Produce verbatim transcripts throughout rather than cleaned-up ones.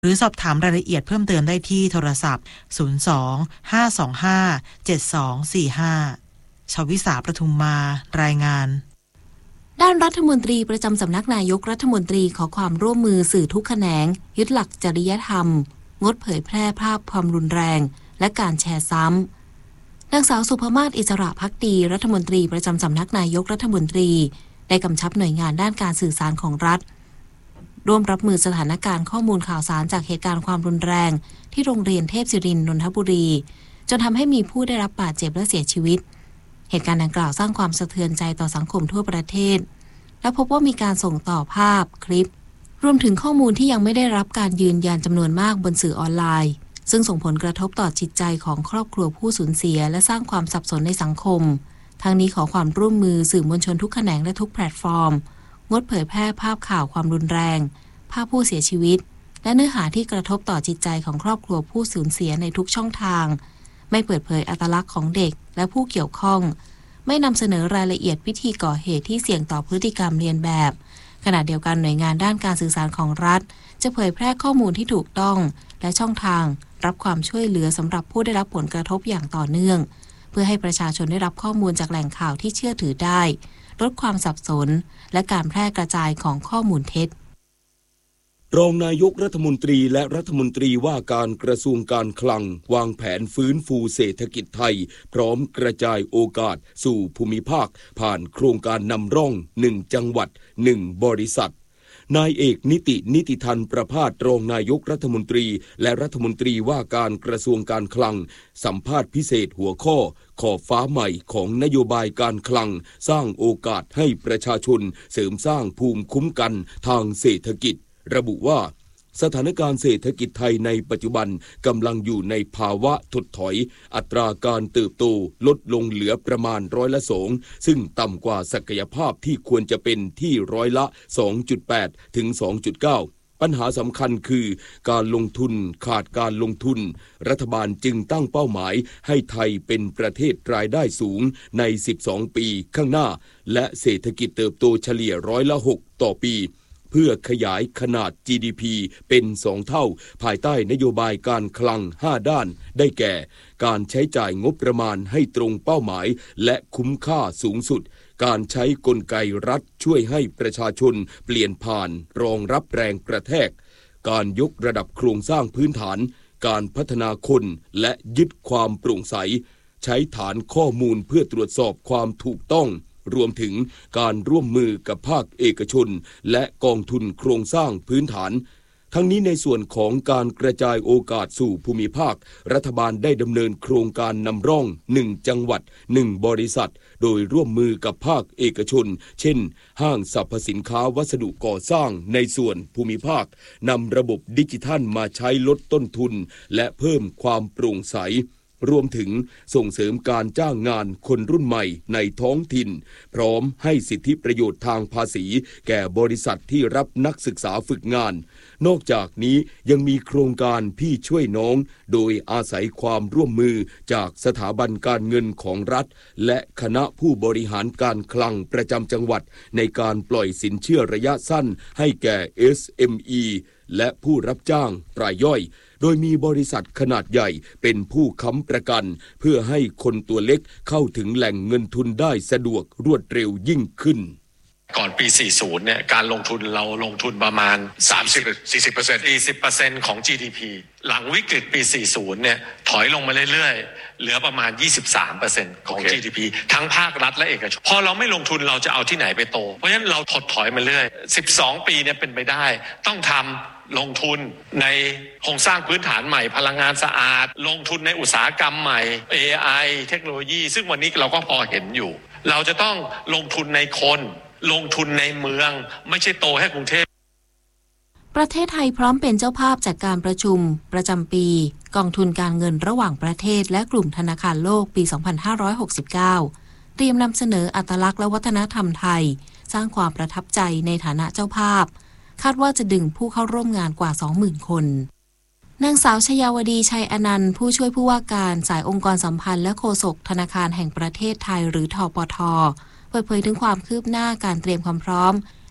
หรือสอบถามรายละเอียดเพิ่มเติมได้ที่โทรศัพท์ศูนย์ สอง ห้า สอง ห้า เจ็ด สอง สี่ ห้าชวิสาประทุมมารายงานด้านรัฐมนตรีประจำสำนักนายกรัฐมนตรีขอความร่วมมือสื่อทุกแขนงยึดหลักจริยธรรมงดเผยแพร่ภาพความรุนแรงและการแชร์ซ้ำนางสาวสุภมาศอิสระภักดีรัฐมนตรีประจำสำนักนายกรัฐมนตรีได้กำชับหน่วยงานด้านการสื่อสารของรัฐร่วมรับมือสถานการณ์ข้อมูลข่าวสารจากเหตุการณ์ความรุนแรงที่โรงเรียนเทพศิรินทร์นนทบุรีจนทำให้มีผู้ได้รับบาดเจ็บและเสียชีวิตเหตุการณ์ดังกล่าวสร้างความสะเทือนใจต่อสังคมทั่วประเทศและพบว่ามีการส่งต่อภาพคลิปรวมถึงข้อมูลที่ยังไม่ได้รับการยืนยันจำนวนมากบนสื่อออนไลน์ซึ่งส่งผลกระทบต่อจิตใจของครอบครัวผู้สูญเสียและสร้างความสับสนในสังคมทั้งนี้ขอความร่วมมือสื่อมวลชนทุกแขนงและทุกแพลตฟอร์มงดเผยแพร่ภาพข่าวความรุนแรงภาพผู้เสียชีวิตและเนื้อหาที่กระทบต่อจิตใจของครอบครัวผู้สูญเสียในทุกช่องทางไม่เปิดเผยอัตลักษณ์ของเด็กและผู้เกี่ยวข้องไม่นำเสนอรายละเอียดวิธีก่อเหตุที่เสี่ยงต่อพฤติกรรมเลียนแบบขณะเดียวกันหน่วยงานด้านการสื่อสารของรัฐจะเผยแพร่ข้อมูลที่ถูกต้องและช่องทางรับความช่วยเหลือสำหรับผู้ได้รับผลกระทบอย่างต่อเนื่องเพื่อให้ประชาชนได้รับข้อมูลจากแหล่งข่าวที่เชื่อถือได้ลดความสับสนและการแพร่กระจายของข้อมูลเท็จรองนายกรัฐมนตรีและรัฐมนตรีว่าการกระทรวงการคลังวางแผนฟื้นฟูเศรษฐกิจไทยพร้อมกระจายโอกาสสู่ภูมิภาคผ่านโครงการนำร่องหนึ่งจังหวัดหนึ่งบริษัทนายเอกนิตินิติธันประภาสรองนายกรัฐมนตรีและรัฐมนตรีว่าการกระทรวงการคลังสัมภาษณ์พิเศษหัวข้อขอบฟ้าใหม่ของนโยบายการคลังสร้างโอกาสให้ประชาชนเสริมสร้างภูมิคุ้มกันทางเศรษฐกิจระบุว่าสถานการณ์เศรษฐกิจไทยในปัจจุบันกำลังอยู่ในภาวะถดถอยอัตราการเติบโตลดลงเหลือประมาณร้อยละสองซึ่งต่ำกว่าศักยภาพที่ควรจะเป็นที่ร้อยละ สองจุดแปด ถึง สองจุดเก้า ปัญหาสำคัญคือการลงทุนขาดการลงทุนรัฐบาลจึงตั้งเป้าหมายให้ไทยเป็นประเทศรายได้สูงในสิบสองปีข้างหน้าและเศรษฐกิจเติบโตเฉลี่ยร้อยละหกต่อปีเพื่อขยายขนาด จี ดี พี เป็นสองเท่าภายใต้นโยบายการคลังห้าด้านได้แก่การใช้จ่ายงบประมาณให้ตรงเป้าหมายและคุ้มค่าสูงสุดการใช้กลไกรัฐช่วยให้ประชาชนเปลี่ยนผ่านรองรับแรงกระแทกการยกระดับโครงสร้างพื้นฐานการพัฒนาคนและยึดความโปร่งใสใช้ฐานข้อมูลเพื่อตรวจสอบความถูกต้องรวมถึงการร่วมมือกับภาคเอกชนและกองทุนโครงสร้างพื้นฐานทั้งนี้ในส่วนของการกระจายโอกาสสู่ภูมิภาครัฐบาลได้ดำเนินโครงการนำร่องหนึ่งจังหวัดหนึ่งบริษัทโดยร่วมมือกับภาคเอกชนเช่นห้างสรรพสินค้าวัสดุก่อสร้างในส่วนภูมิภาคนำระบบดิจิทัลมาใช้ลดต้นทุนและเพิ่มความโปร่งใสรวมถึงส่งเสริมการจ้างงานคนรุ่นใหม่ในท้องถิ่นพร้อมให้สิทธิประโยชน์ทางภาษีแก่บริษัทที่รับนักศึกษาฝึกงานนอกจากนี้ยังมีโครงการพี่ช่วยน้องโดยอาศัยความร่วมมือจากสถาบันการเงินของรัฐและคณะผู้บริหารการคลังประจำจังหวัดในการปล่อยสินเชื่อระยะสั้นให้แก่ เอส เอ็ม อี และผู้รับจ้างรายย่อยโดยมีบริษัทขนาดใหญ่เป็นผู้ค้ำประกันเพื่อให้คนตัวเล็กเข้าถึงแหล่งเงินทุนได้สะดวกรวดเร็วยิ่งขึ้นก่อนปีสี่สิบเนี่ยการลงทุนเราลงทุนประมาณ สามสิบ สี่สิบเปอร์เซ็นต์ สี่สิบเปอร์เซ็นต์ ของ จี ดี พี หลังวิกฤตปีสี่สิบเนี่ยถอยลงมาเรื่อยๆเหลือประมาณ ยี่สิบสามเปอร์เซ็นต์ ของ okay. จี ดี พี ทั้งภาครัฐและเอกชนพอเราไม่ลงทุนเราจะเอาที่ไหนไปโตเพราะฉะนั้นเราถดถอยมาเรื่อยสิบสองปีเนี่ยเป็นไปได้ต้องทำลงทุนในโครงสร้างพื้นฐานใหม่พลังงานสะอาดลงทุนในอุตสาหกรรมใหม่ เอ ไอ เทคโนโลยีซึ่งวันนี้เราก็พอเห็นอยู่เราจะต้องลงทุนในคนลงทุนในเมืองไม่ใช่โตให้กรุงเทพประเทศไทยพร้อมเป็นเจ้าภาพจัดการประชุมประจำปีกองทุนการเงินระหว่างประเทศและกลุ่มธนาคารโลกปีสองพันห้าร้อยหกสิบเก้าเตรียมนำเสนออัตลักษณ์และวัฒนธรรมไทยสร้างความประทับใจในฐานะเจ้าภาพคาดว่าจะดึงผู้เข้าร่วมงานกว่า สองหมื่น คนนางสาวชยาวดีชัยอนันต์ผู้ช่วยผู้ว่าการสายองค์กรสัมพันธ์และโฆษกธนาคารแห่งประเทศไทยหรือธปท.เปิดเผยถึงความคืบหน้าการเตรียมความพร้อม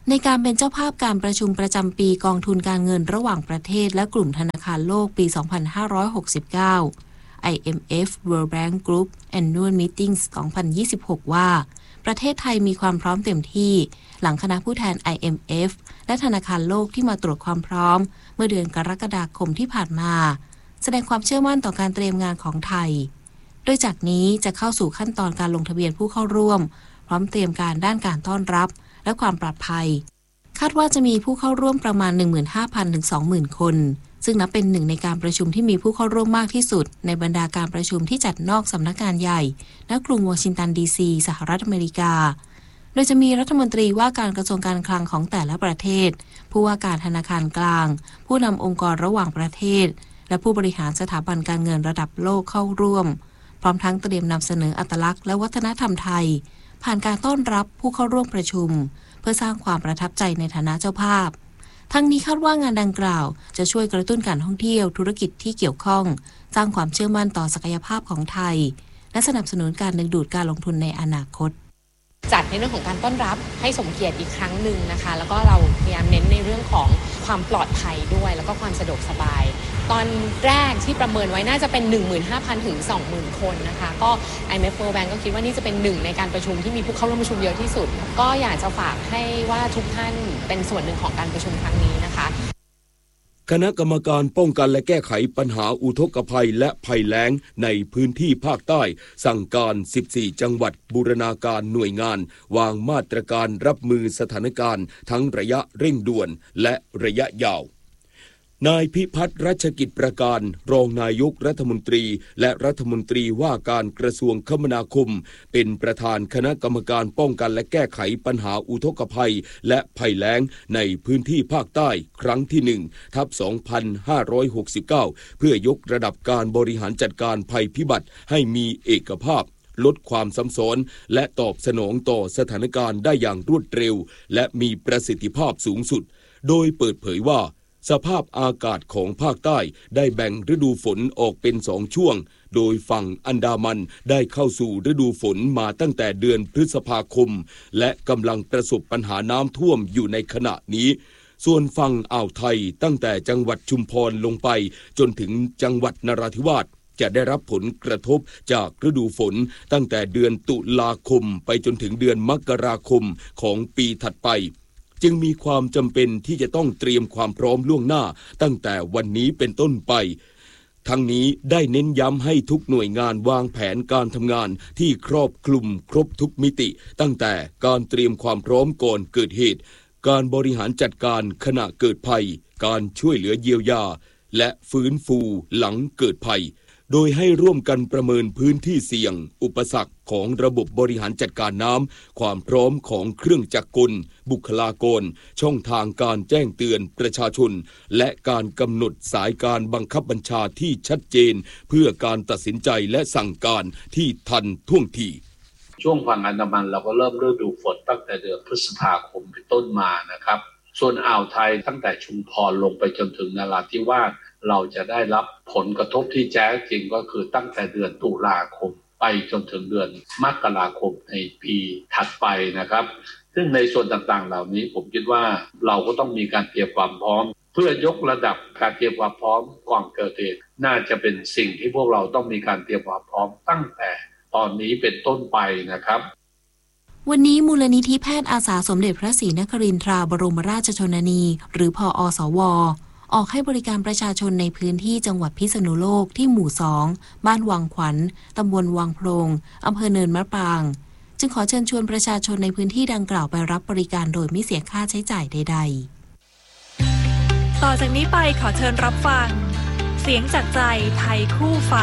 ในการเป็นเจ้าภาพการประชุมประจำปีกองทุนการเงินระหว่างประเทศและกลุ่มธนาคารโลกปี สองพันห้าร้อยหกสิบเก้า ไอ เอ็ม เอฟ World Bank Group Annual Meetings สองพันยี่สิบหก ว่าประเทศไทยมีความพร้อมเต็มที่หลังคณะผู้แทน ไอ เอ็ม เอฟ และธนาคารโลกที่มาตรวจความพร้อมเมื่อเดือนกรกฎาคมที่ผ่านมาแสดงความเชื่อมั่นต่อการเตรียมงานของไทยโดยจากนี้จะเข้าสู่ขั้นตอนการลงทะเบียนผู้เข้าร่วมพร้อมเตรียมการด้านการต้อนรับและความปลอดภัยคาดว่าจะมีผู้เข้าร่วมประมาณ หนึ่งหมื่นห้าพัน ถึง สองหมื่น คนซึ่งนับเป็นหนึ่งในการประชุมที่มีผู้เข้าร่วมมากที่สุดในบรรดาการประชุมที่จัดนอกสำนักงานใหญ่ณกรุงวอชิงตันดีซีสหรัฐอเมริกาโดยจะมีรัฐมนตรีว่าการกระทรวงการคลังของแต่ละประเทศผู้ว่าการธนาคารกลางผู้นำองค์กรระหว่างประเทศและผู้บริหารสถาบันการเงินระดับโลกเข้าร่วมพร้อมทั้งเตรียมนำเสนออัตลักษณ์และวัฒนธรรมไทยผ่านการต้อนรับผู้เข้าร่วมประชุมเพื่อสร้างความประทับใจในฐานะเจ้าภาพทั้งนี้คาดว่างานดังกล่าวจะช่วยกระตุ้นการท่องเที่ยวธุรกิจที่เกี่ยวข้องสร้างความเชื่อมั่นต่อศักยภาพของไทยและสนับสนุนการดึงดูดการลงทุนในอนาคตจัดในเรื่องของการต้อนรับให้สมเกียรติอีกครั้งหนึ่งนะคะแล้วก็เราพยายามเน้นในเรื่องของความปลอดภัยด้วยแล้วก็ความสะดวกสบายตอนแรกที่ประเมินไว้น่าจะเป็น หนึ่งหมื่นห้าพัน ถึง สองหมื่น คนนะคะก็ ไอ เอ็ม เอฟ World Bank ก็คิดว่านี่จะเป็นหนึ่งในการประชุมที่มีผู้เข้าร่วมประชุมเยอะที่สุดก็อยากจะฝากให้ว่าทุกท่านเป็นส่วนหนึ่งของการประชุมครั้งนี้นะคะคณะกรรมการป้องกันและแก้ไขปัญหาอุทกภัยและภัยแล้งในพื้นที่ภาคใต้สั่งการสิบสี่จังหวัดบูรณาการหน่วยงานวางมาตรการรับมือสถานการณ์ทั้งระยะเร่งด่วนและระยะยาวนายพิพัฒน์รัชกิจประการรองนายกรัฐมนตรีและรัฐมนตรีว่าการกระทรวงคมนาคมเป็นประธานคณะกรรมการป้องกันและแก้ไขปัญหาอุทกภัยและภัยแล้งในพื้นที่ภาคใต้ครั้งที่หนึ่งทับสองพันห้าร้อยหกสิบเก้าเพื่อยกระดับการบริหารจัดการภัยพิบัติให้มีเอกภาพลดความซ้ำซ้อนและตอบสนองต่อสถานการณ์ได้อย่างรวดเร็วและมีประสิทธิภาพสูงสุดโดยเปิดเผยว่าสภาพอากาศของภาคใต้ได้แบ่งฤดูฝนออกเป็นสองช่วงโดยฝั่งอันดามันได้เข้าสู่ฤดูฝนมาตั้งแต่เดือนพฤษภาคมและกำลังประสบปัญหาน้ำท่วมอยู่ในขณะนี้ส่วนฝั่งอ่าวไทยตั้งแต่จังหวัดชุมพรลงไปจนถึงจังหวัดนราธิวาสจะได้รับผลกระทบจากฤดูฝนตั้งแต่เดือนตุลาคมไปจนถึงเดือนมกราคมของปีถัดไปจึงมีความจำเป็นที่จะต้องเตรียมความพร้อมล่วงหน้าตั้งแต่วันนี้เป็นต้นไปทั้งนี้ได้เน้นย้ำให้ทุกหน่วยงานวางแผนการทำงานที่ครอบคลุมครบทุกมิติตั้งแต่การเตรียมความพร้อมก่อนเกิดเหตุการบริหารจัดการขณะเกิดภัยการช่วยเหลือเยียวยาและฟื้นฟูหลังเกิดภัยโดยให้ร่วมกันประเมินพื้นที่เสี่ยงอุปสรรคของระบบบริหารจัดการน้ำความพร้อมของเครื่องจักรกลบุคลากรช่องทางการแจ้งเตือนประชาชนและการกำหนดสายการบังคับบัญชาที่ชัดเจนเพื่อการตัดสินใจและสั่งการที่ทันท่วงทีช่วงฝั่งอันดามันเราก็เริ่มฤดูฝนตั้งแต่เดือนพฤษภาคมเป็นต้นมานะครับส่วนอ่าวไทยตั้งแต่ชุมพรลงไปจนถึงนราธิวาสเราจะได้รับผลกระทบที่แท้จริงก็คือตั้งแต่เดือนตุลาคมไปจนถึงเดือนมกราคมในปีถัดไปนะครับซึ่งในส่วนต่างๆเหล่านี้ผมคิดว่าเราก็ต้องมีการเตรียมความพร้อมเพื่อยกระดับการเตรียมความพร้อมก่อนเกิดเหตุน่าจะเป็นสิ่งที่พวกเราต้องมีการเตรียมความพร้อมตั้งแต่ตอนนี้เป็นต้นไปนะครับวันนี้มูลนิธิแพทย์อาสาสมเด็จพระศรีนครินทราบรมราชชนนีหรือพอสวออกให้บริการประชาชนในพื้นที่จังหวัดพิษณุโลกที่หมู่สองบ้านวังขวัญตำบลวังโพรงอำเภอเนินมะปรางจึงขอเชิญชวนประชาชนในพื้นที่ดังกล่าวไปรับบริการโดยไม่เสียค่าใช้จ่ายใดๆต่อจากนี้ไปขอเชิญรับฟังเสียงจากใจไทยคู่ฟ้า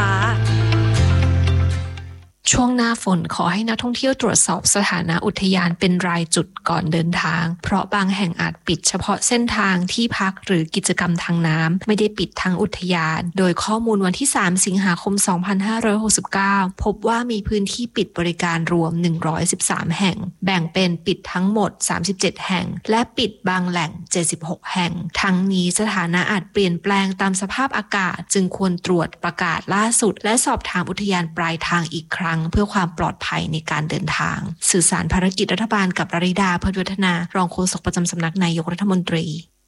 ช่วงหน้าฝนขอให้นักท่องเที่ยวตรวจสอบสถานะอุทยานเป็นรายจุดก่อนเดินทางเพราะบางแห่งอาจปิดเฉพาะเส้นทางที่พักหรือกิจกรรมทางน้ำไม่ได้ปิดทั้งอุทยานโดยข้อมูลวันที่สามสิงหาคมสองพันห้าร้อยหกสิบเก้าพบว่ามีพื้นที่ปิดบริการรวมหนึ่งร้อยสิบสามแห่งแบ่งเป็นปิดทั้งหมดสามสิบเจ็ดแห่งและปิดบางแหล่งเจ็ดสิบหกแห่งทั้งนี้สถานะอาจเปลี่ยนแปลงตามสภาพอากาศจึงควรตรวจประกาศล่าสุดและสอบถามอุทยานปลายทางอีกครั้งเพื่อความปลอดภัยในการเดินทางสื่อสารภารกิจรัฐบาลกับราริดา เพิร์ทวัฒนารองโฆษกประจำสำนักนายกรัฐมนตรี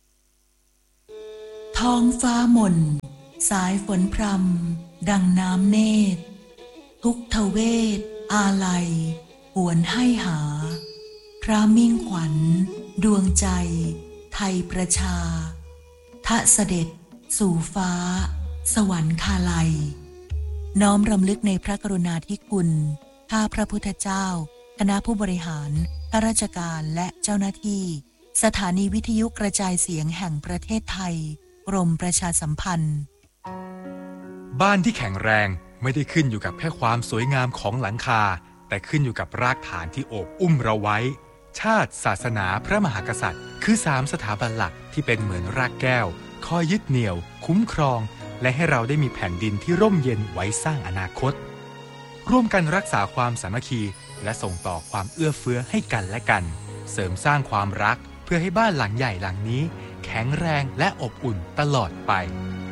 ท้องฟ้าหม่นสายฝนพรำดังน้ำเนตรทุกทเวทอาลัยหวนให้หาพระมิ่งขวัญดวงใจไทยประชาทะเสด็จสู่ฟ้าสวรรคาลัยน้อมรำลึกในพระกรุณาธิคุณข้าพระพุทธเจ้าคณะผู้บริหารข้าราชการและเจ้าหน้าที่สถานีวิทยุกระจายเสียงแห่งประเทศไทยกรมประชาสัมพันธ์บ้านที่แข็งแรงไม่ได้ขึ้นอยู่กับแค่ความสวยงามของหลังคาแต่ขึ้นอยู่กับรากฐานที่โอบอุ้มเราไว้ชาติศาสนาพระมหากษัตริย์คือสามสถาบันหลักที่เป็นเหมือนรากแก้วคอยยึดเหนี่ยวคุ้มครองและให้เราได้มีแผ่นดินที่ร่มเย็นไว้สร้างอนาคตร่วมกันรักษาความสามัคคีและส่งต่อความเอื้อเฟื้อให้กันและกันเสริมสร้างความรักเพื่อให้บ้านหลังใหญ่หลังนี้แข็งแรงและอบอุ่นตลอดไป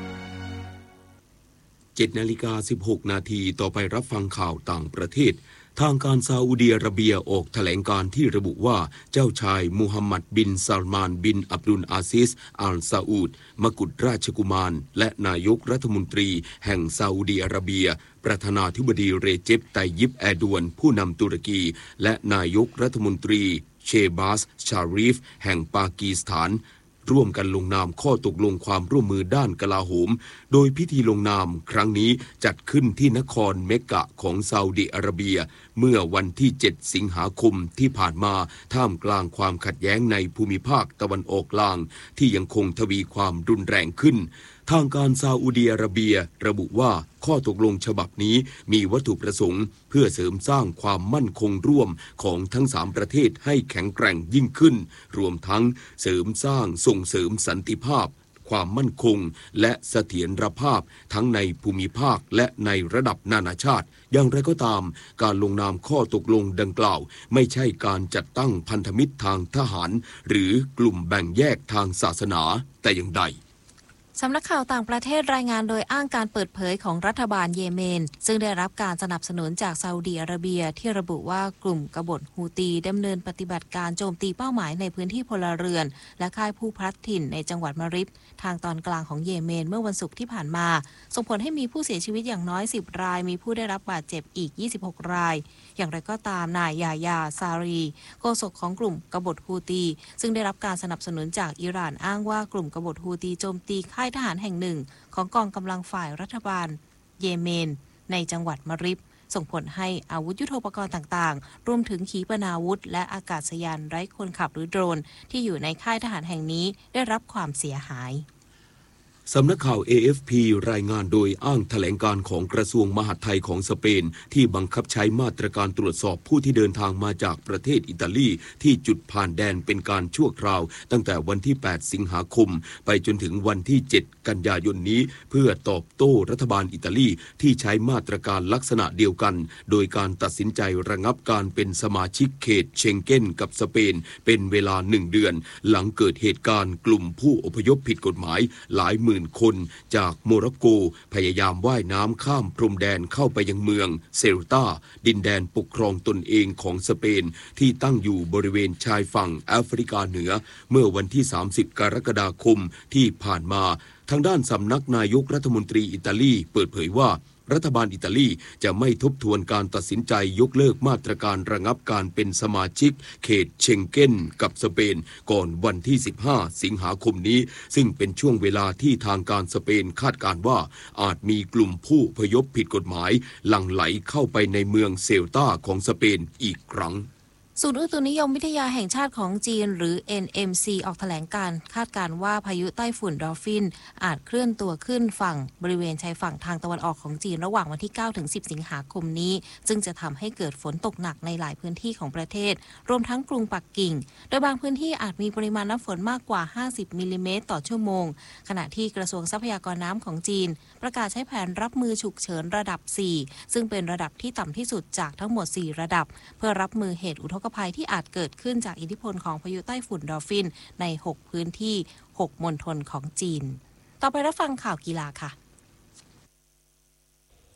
เจ็ดนาฬิกาสิบหกนาทีต่อไปรับฟังข่าวต่างประเทศทางการซาอุดิอาระเบียออกแถลงการที่ระบุว่าเจ้าชายมูฮัมหมัดบินซัลมานบินอับดุลอาซิสอัลซาอุดมกุฎราชกุมารและนายกรัฐมนตรีแห่งซาอุดิอาระเบียประธานาธิบดีเรเจป ไตยิป แอร์ดวนผู้นำตุรกีและนายกรัฐมนตรีเชบาส ชารีฟแห่งปากีสถานร่วมกันลงนามข้อตกลงความร่วมมือด้านกลาโหมโดยพิธีลงนามครั้งนี้จัดขึ้นที่นครเมกกะของซาอุดิอาระเบียเมื่อวันที่เจ็ดสิงหาคมที่ผ่านมาท่ามกลางความขัดแย้งในภูมิภาคตะวันออกกลางที่ยังคงทวีความรุนแรงขึ้นทางการซาอุดิอาระเบียระบุว่าข้อตกลงฉบับนี้มีวัตถุประสงค์เพื่อเสริมสร้างความมั่นคงร่วมของทั้งสามประเทศให้แข็งแกร่งยิ่งขึ้นรวมทั้งเสริมสร้างส่งเสริมสันติภาพความมั่นคงและเสถียรภาพทั้งในภูมิภาคและในระดับนานาชาติอย่างไรก็ตามการลงนามข้อตกลงดังกล่าวไม่ใช่การจัดตั้งพันธมิตรทางทหารหรือกลุ่มแบ่งแยกทางศาสนาแต่อย่างใดสำนักข่าวต่างประเทศรายงานโดยอ้างการเปิดเผยของรัฐบาลเยเมนซึ่งได้รับการสนับสนุนจากซาอุดิอาระเบียที่ระบุว่ากลุ่มกบฏฮูตีดำเนินปฏิบัติการโจมตีเป้าหมายในพื้นที่พลเรือนและค่ายผู้พลัดถิ่นในจังหวัดมาริบทางตอนกลางของเยเมนเมื่อวันศุกร์ที่ผ่านมาส่งผลให้มีผู้เสียชีวิตอย่างน้อยสิบรายมีผู้ได้รับบาดเจ็บอีกยี่สิบหกรายอย่างไรก็ตามนายยายาซารีโฆษกของกลุ่มกบฏฮูตีซึ่งได้รับการสนับสนุนจากอิหร่านอ้างว่ากลุ่มกบฏฮูตีโจมตีค่ายทหารแห่งหนึ่งของกองกำลังฝ่ายรัฐบาลเยเมนในจังหวัดมาริบส่งผลให้อาวุธยุทโธปกรณ์ต่างๆรวมถึงขีปนาวุธและอากาศยานไร้คนขับหรือโดรนที่อยู่ในค่ายทหารแห่งนี้ได้รับความเสียหายสำนักข่าว เอ เอฟ พี รายงานโดยอ้างแถลงการของกระทรวงมหาดไทยของสเปนที่บังคับใช้มาตรการตรวจสอบผู้ที่เดินทางมาจากประเทศอิตาลีที่จุดผ่านแดนเป็นการชั่วคราวตั้งแต่วันที่แปดสิงหาคมไปจนถึงวันที่เจ็ดกันยายนนี้เพื่อตอบโต้รัฐบาลอิตาลีที่ใช้มาตรการลักษณะเดียวกันโดยการตัดสินใจระงับการเป็นสมาชิกเขตเชงเก้นกับสเปนเป็นเวลาหนึ่งเดือนหลังเกิดเหตุการณ์กลุ่มผู้อพยพผิดกฎหมายหลายหมื่นคนจากโมร็อกโกพยายามว่ายน้ำข้ามพรมแดนเข้าไปยังเมืองเซลตาดินแดนปกครองตนเองของสเปนที่ตั้งอยู่บริเวณชายฝั่งแอฟริกาเหนือเมื่อวันที่สามสิบกรกฎาคมที่ผ่านมาทางด้านสำนักนายกรัฐมนตรีอิตาลีเปิดเผยว่ารัฐบาลอิตาลีจะไม่ทบทวนการตัดสินใจยกเลิกมาตรการระงับการเป็นสมาชิกเขตเชงเก้นกับสเปนก่อนวันที่สิบห้าสิงหาคมนี้ซึ่งเป็นช่วงเวลาที่ทางการสเปนคาดการณ์ว่าอาจมีกลุ่มผู้อพยพผิดกฎหมายหลั่งไหลเข้าไปในเมืองเซลตาของสเปนอีกครั้งศูนย์อุตุนิยมวิทยาแห่งชาติของจีนหรือ เอ็น เอ็ม ซี ออกแถลงการคาดการณ์ว่าพายุไต้ฝุ่นดอลฟินอาจเคลื่อนตัวขึ้นฝั่งบริเวณชายฝั่งทางตะวันออกของจีนระหว่างวันที่เก้าถึงสิบสิงหาคมนี้ซึ่งจะทำให้เกิดฝนตกหนักในหลายพื้นที่ของประเทศรวมทั้งกรุงปักกิ่งโดยบางพื้นที่อาจมีปริมาณน้ำฝนมากกว่าห้าสิบมิลลิเมตรต่อชั่วโมงขณะที่กระทรวงทรัพยากรน้ำของจีนประกาศใช้แผนรับมือฉุกเฉินระดับสี่ซึ่งเป็นระดับที่ต่ำที่สุดจากทั้งหมดสี่ระดับเพื่อรับมือเหตุอุทกภัยที่อาจเกิดขึ้นจากอิทธิพลของพายุไต้ฝุ่นดอลฟินในหกพื้นที่หกมณฑลของจีนต่อไปรับฟังข่าวกีฬาค่ะ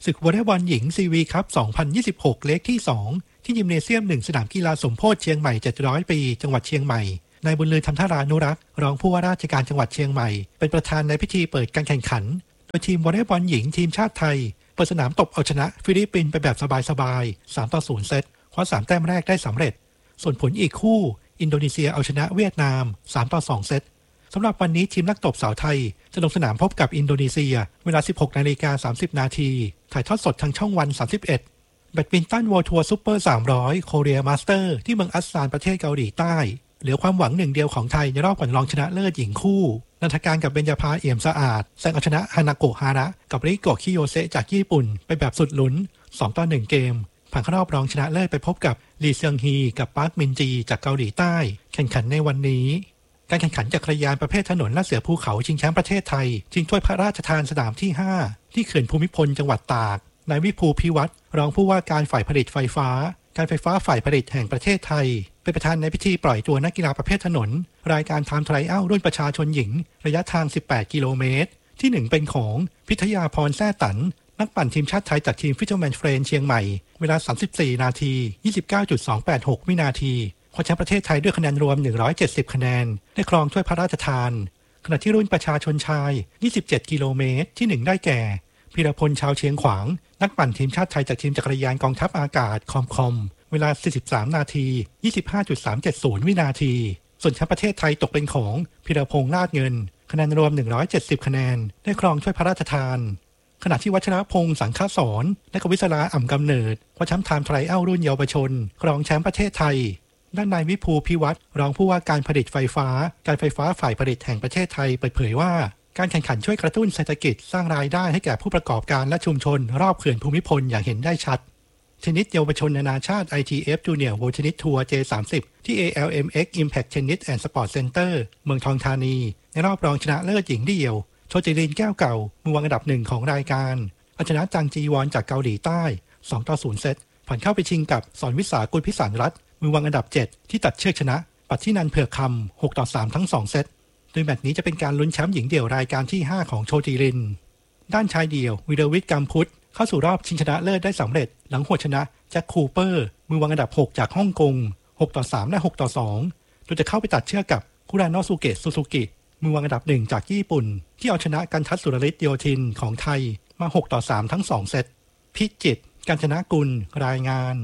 ศึกวอลเลย์บอลหญิงซีวีคัพสองพันยี่สิบหกเลขที่สองที่ยิมเนเซียมหนึ่งสนามกีฬาสมโพธิเชียงใหม่เจ็ดร้อยปีจังหวัดเชียงใหม่นายบุญลือธรรมธารานุรักษ์รองผู้ว่าราชการจังหวัดเชียงใหม่เป็นประธานในพิธีเปิดการแข่งขันโดยทีมวอลเลย์บอลหญิงทีมชาติไทยเปิดสนามตบเอาชนะฟิลิปปินส์ไปแบบสบายๆสามต่อศูนย์เซตคว้าสามแต้มแรกได้สำเร็จส่วนผลอีกคู่อินโดนีเซียเอาชนะเวียดนามสามต่อสองเซตสำหรับวันนี้ทีมนักตบสาวไทยจะลงสนามพบกับอินโดนีเซียเวลา สิบหกนาฬิกาสามสิบนาทีถ่ายทอดสดทางช่องวันสามสิบเอ็ดแบดมินตัน World Tour Super สามร้อย Korea Master ที่เมืองอัสซานประเทศเกาหลีใต้เหลือความหวังหนึ่งเดียวของไทยในรอบก่อนรองชนะเลิศหญิงคู่นันทการกับเบญจภาเอี่ยมสะอาดแซงเอาชนะฮานาโกะฮาระกับริโกะคิโยเซะจากญี่ปุ่นไปแบบสุดลุ้นสองต่อหนึ่งเกมผ่านเข้ารอบรองชนะเลิศไปพบกับลีเซียงฮีกับปาร์คมินจีจากเกาหลีใต้แข่งขันในวันนี้การแข่งขันจักรยานประเภทถนนและเสือภูเขาชิงแชมป์ประเทศไทยชิงถ้วยพระราชทานสนามที่ห้าที่เขื่อนภูมิพลจังหวัดตากนายวิภูพิวัตรรองผู้ว่าการฝ่ายผลิตไฟฟ้าการไฟฟ้าฝ่ายผลิตแห่งประเทศไทยเป็นประธานในพิธีปล่อยตัวนักกีฬาประเภทถนนรายการไทม์ไทรอัลรุ่นประชาชนหญิงระยะทางสิบแปดกิโลเมตรที่หนึ่งเป็นของพิทยาพรแซ่ตันนักปั่นทีมชาติไทยจากทีมฟิชเชอร์แมนเฟรนเชียงใหม่เวลา สามสิบสี่นาที ยี่สิบเก้าจุดสองแปดหก วินาทีคว้าแชมป์ประเทศไทยด้วยคะแนนรวมหนึ่งร้อยเจ็ดสิบคะแนนได้ครองถ้วยพระราชทานขณะที่รุ่นประชาชนชายยี่สิบเจ็ดกิโลเมตรที่หนึ่งได้แก่พีรพลชาวเชียงขวางนักปั่นทีมชาติไทยจากทีมจักรยานกองทัพอากาศคอมคอมเวลา สี่สิบสามนาที ยี่สิบห้าจุดสามเจ็ดศูนย์ วินาทีส่วนแชมป์ประเทศไทยตกเป็นของพีรพงษ์ลาดเงินคะแนนรวมหนึ่งร้อยเจ็ดสิบคะแนนได้ครองถ้วยพระราชทานขณะที่วัชรพงษ์สังฆสอนและกวิศราอ่ำกำเนิดคว้าแชมป์ไทม์ไทรอัลรุ่นเยาวชนครองแชมป์ประเทศไทยด้านนายวิภูพิวัตรรองผู้ว่าการผลิตไฟฟ้าการไฟฟ้าฝ่ายผลิตแห่งประเทศไทยเปิดเผยว่าการแข่งขันช่วยกระตุ้นเศรษฐกิจสร้างรายได้ให้แก่ผู้ประกอบการและชุมชนรอบเขื่อนภูมิพลอย่างเห็นได้ชัดเทนนิสเยาวชนนานาชาติ ไอ ที เอฟ Junior World Tennis Tour เจ สามสิบ ที่ เอ แอล เอ็ม เอ็กซ์ Impact Tennis and Sport Center เมืองทองธานีในรอบรองชนะเลิศหญิงเดี่ยวโชจิรินแก้วเก่ามือวางอันดับหนึ่งของรายการเอาชนะจางจีวอนจากเกาหลีใต้สองต่อศูนย์เซตผ่านเข้าไปชิงกับสอนวิสากุลพิสารรัตน์มือวางอันดับเจ็ดที่ตัดเชือกชนะปัทที่นันเผือกคำหกต่อสามทั้งสองเซตโดยแมตช์นี้จะเป็นการลุ้นแชมป์หญิงเดี่ยวรายการที่ห้าของโชจิรินด้านชายเดี่ยววิรวิทย์กัมพุทธเข้าสู่รอบชิงชนะเลิศได้สำเร็จหลังหัวชนะแจ็คคูเปอร์มือวางอันดับหกจากฮ่องกงหกต่อสามและหกต่อสองโดยจะเข้าไปตัดเชือกกับคุราโนสุเกะซูซูกิมือวางอันดับหนึ่งจากญี่ปุ่นที่เอาชนะกันทัศสุรฤทธิ์โยธินของไทยมาหกต่อสามทั้งสองเซตพิจิตรกาญจนกุลรายงาน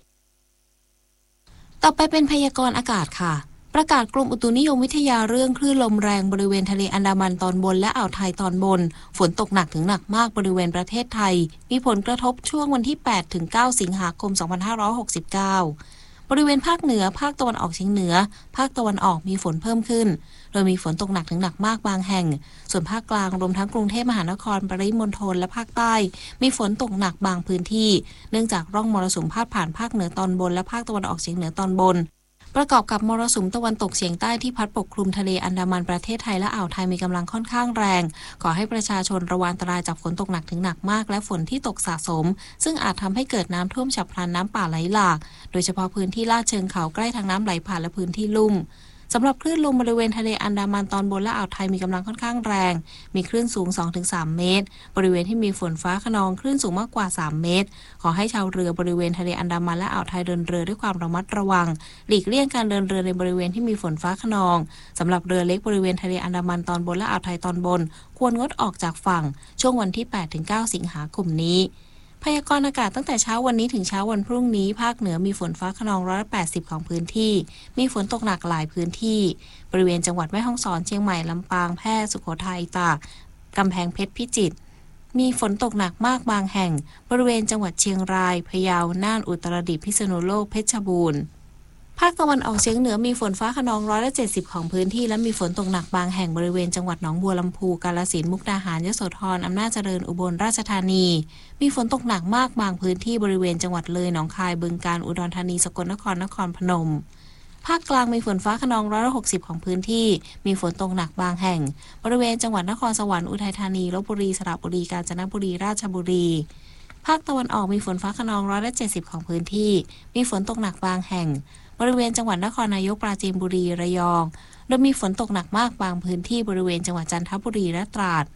ต่อไปเป็นพยากรณ์อากาศค่ะประกาศกรมอุตุนิยมวิทยาเรื่องคลื่นลมแรงบริเวณทะเลอันดามันตอนบนและอ่าวไทยตอนบนฝนตกหนักถึงหนักมากบริเวณประเทศไทยมีผลกระทบช่วงวันที่แปดถึงเก้าสิงหาคมสองพันห้าร้อยหกสิบเก้าบริเวณภาคเหนือภาคตะวันออกเฉียงเหนือภาคตะวันออกมีฝนเพิ่มขึ้นโดยมีฝนตกหนักถึงหนักมากบางแห่งส่วนภาคกลางรวมทั้งกรุงเทพมหานครปริมณฑลและภาคใต้มีฝนตกหนักบางพื้นที่เนื่องจากร่องมรสุมพาดผ่านภาคเหนือตอนบนและภาคตะวันออกเฉียงเหนือตอนบนประกอบกับมรสุมตะวันตกเฉียงใต้ที่พัดปกคลุมทะเลอันดามันประเทศไทยและอ่าวไทยมีกำลังค่อนข้างแรงขอให้ประชาชนระวังอันตรายจากฝนตกหนักถึงหนักมากและฝนที่ตกสะสมซึ่งอาจทำให้เกิดน้ำท่วมฉับพลันน้ำป่าไหลหลากโดยเฉพาะพื้นที่ลาดเชิงเขาใกล้ทางน้ำไหลผ่านและพื้นที่ลุ่มสำหรับคลื่นลมบริเวณทะเลอันดามันตอนบนและอ่าวไทยมีกำลังค่อนข้างแรงมีคลื่นสูง สองถึงสาม เมตรบริเวณที่มีฝนฟ้าคะนองคลื่นสูงมากกว่าสามเมตรขอให้ชาวเรือบริเวณทะเลอันดามันและอ่าวไทยเดินเรือด้วยความระมัดระวังหลีกเลี่ยงการเดินเรือในบริเวณที่มีฝนฟ้าคะนองสำหรับเรือเล็กบริเวณทะเลอันดามันตอนบนและอ่าวไทยตอนบนควรงดออกจากฝั่งช่วงวันที่ แปดถึงเก้า สิงหาคมนี้พยากรณ์อากาศตั้งแต่เช้าวันนี้ถึงเช้าวันพรุ่งนี้ภาคเหนือมีฝนฟ้าคะนองร้อยละแปดสิบของพื้นที่มีฝนตกหนักหลายพื้นที่บริเวณจังหวัดแม่ฮ่องสอนเชียงใหม่ลำปางแพร่สุโขทัยตากกำแพงเพชรพิจิตรมีฝนตกหนักมากบางแห่งบริเวณจังหวัดเชียงรายพะเยาน่านอุตรดิตถ์พิษณุโลกเพชรบูรณ์ภาคตะวันออกเฉียงเหนือมีฝนฟ้าคะนองร้อยละเจ็ดสิบของพื้นที่และมีฝนตกหนักบางแห่งบริเวณจังหวัดหนองบัวลำพูกาฬสินธุ์มุกดาหารยโสธรอำนาจเจริญอุบลราชธานีมีฝนตกหนักมากบางพื้นที่บริเวณจังหวัดเลยหนองคายบึงกาฬอุดรธานีสกลนครนครพนมภาคกลางมีฝนฟ้าคะนองร้อยละหกสิบของพื้นที่มีฝนตกหนักบางแห่งบริเวณจังหวัดนครสวรรค์อุทัยธานีลพบุรีสระบุรีกาญจนบุรีราชบุรีภาคตะวันออกมีฝนฟ้าคะนองร้อยละเจ็ดสิบของพื้นที่มีฝนตกหนักบางแห่งบริเวณจังหวัดนครนายกปราจีนบุรีระยองโดยมีฝนตกหนักมากบางพื้นที่บริเวณจังหวัดจันทบุรีและตราด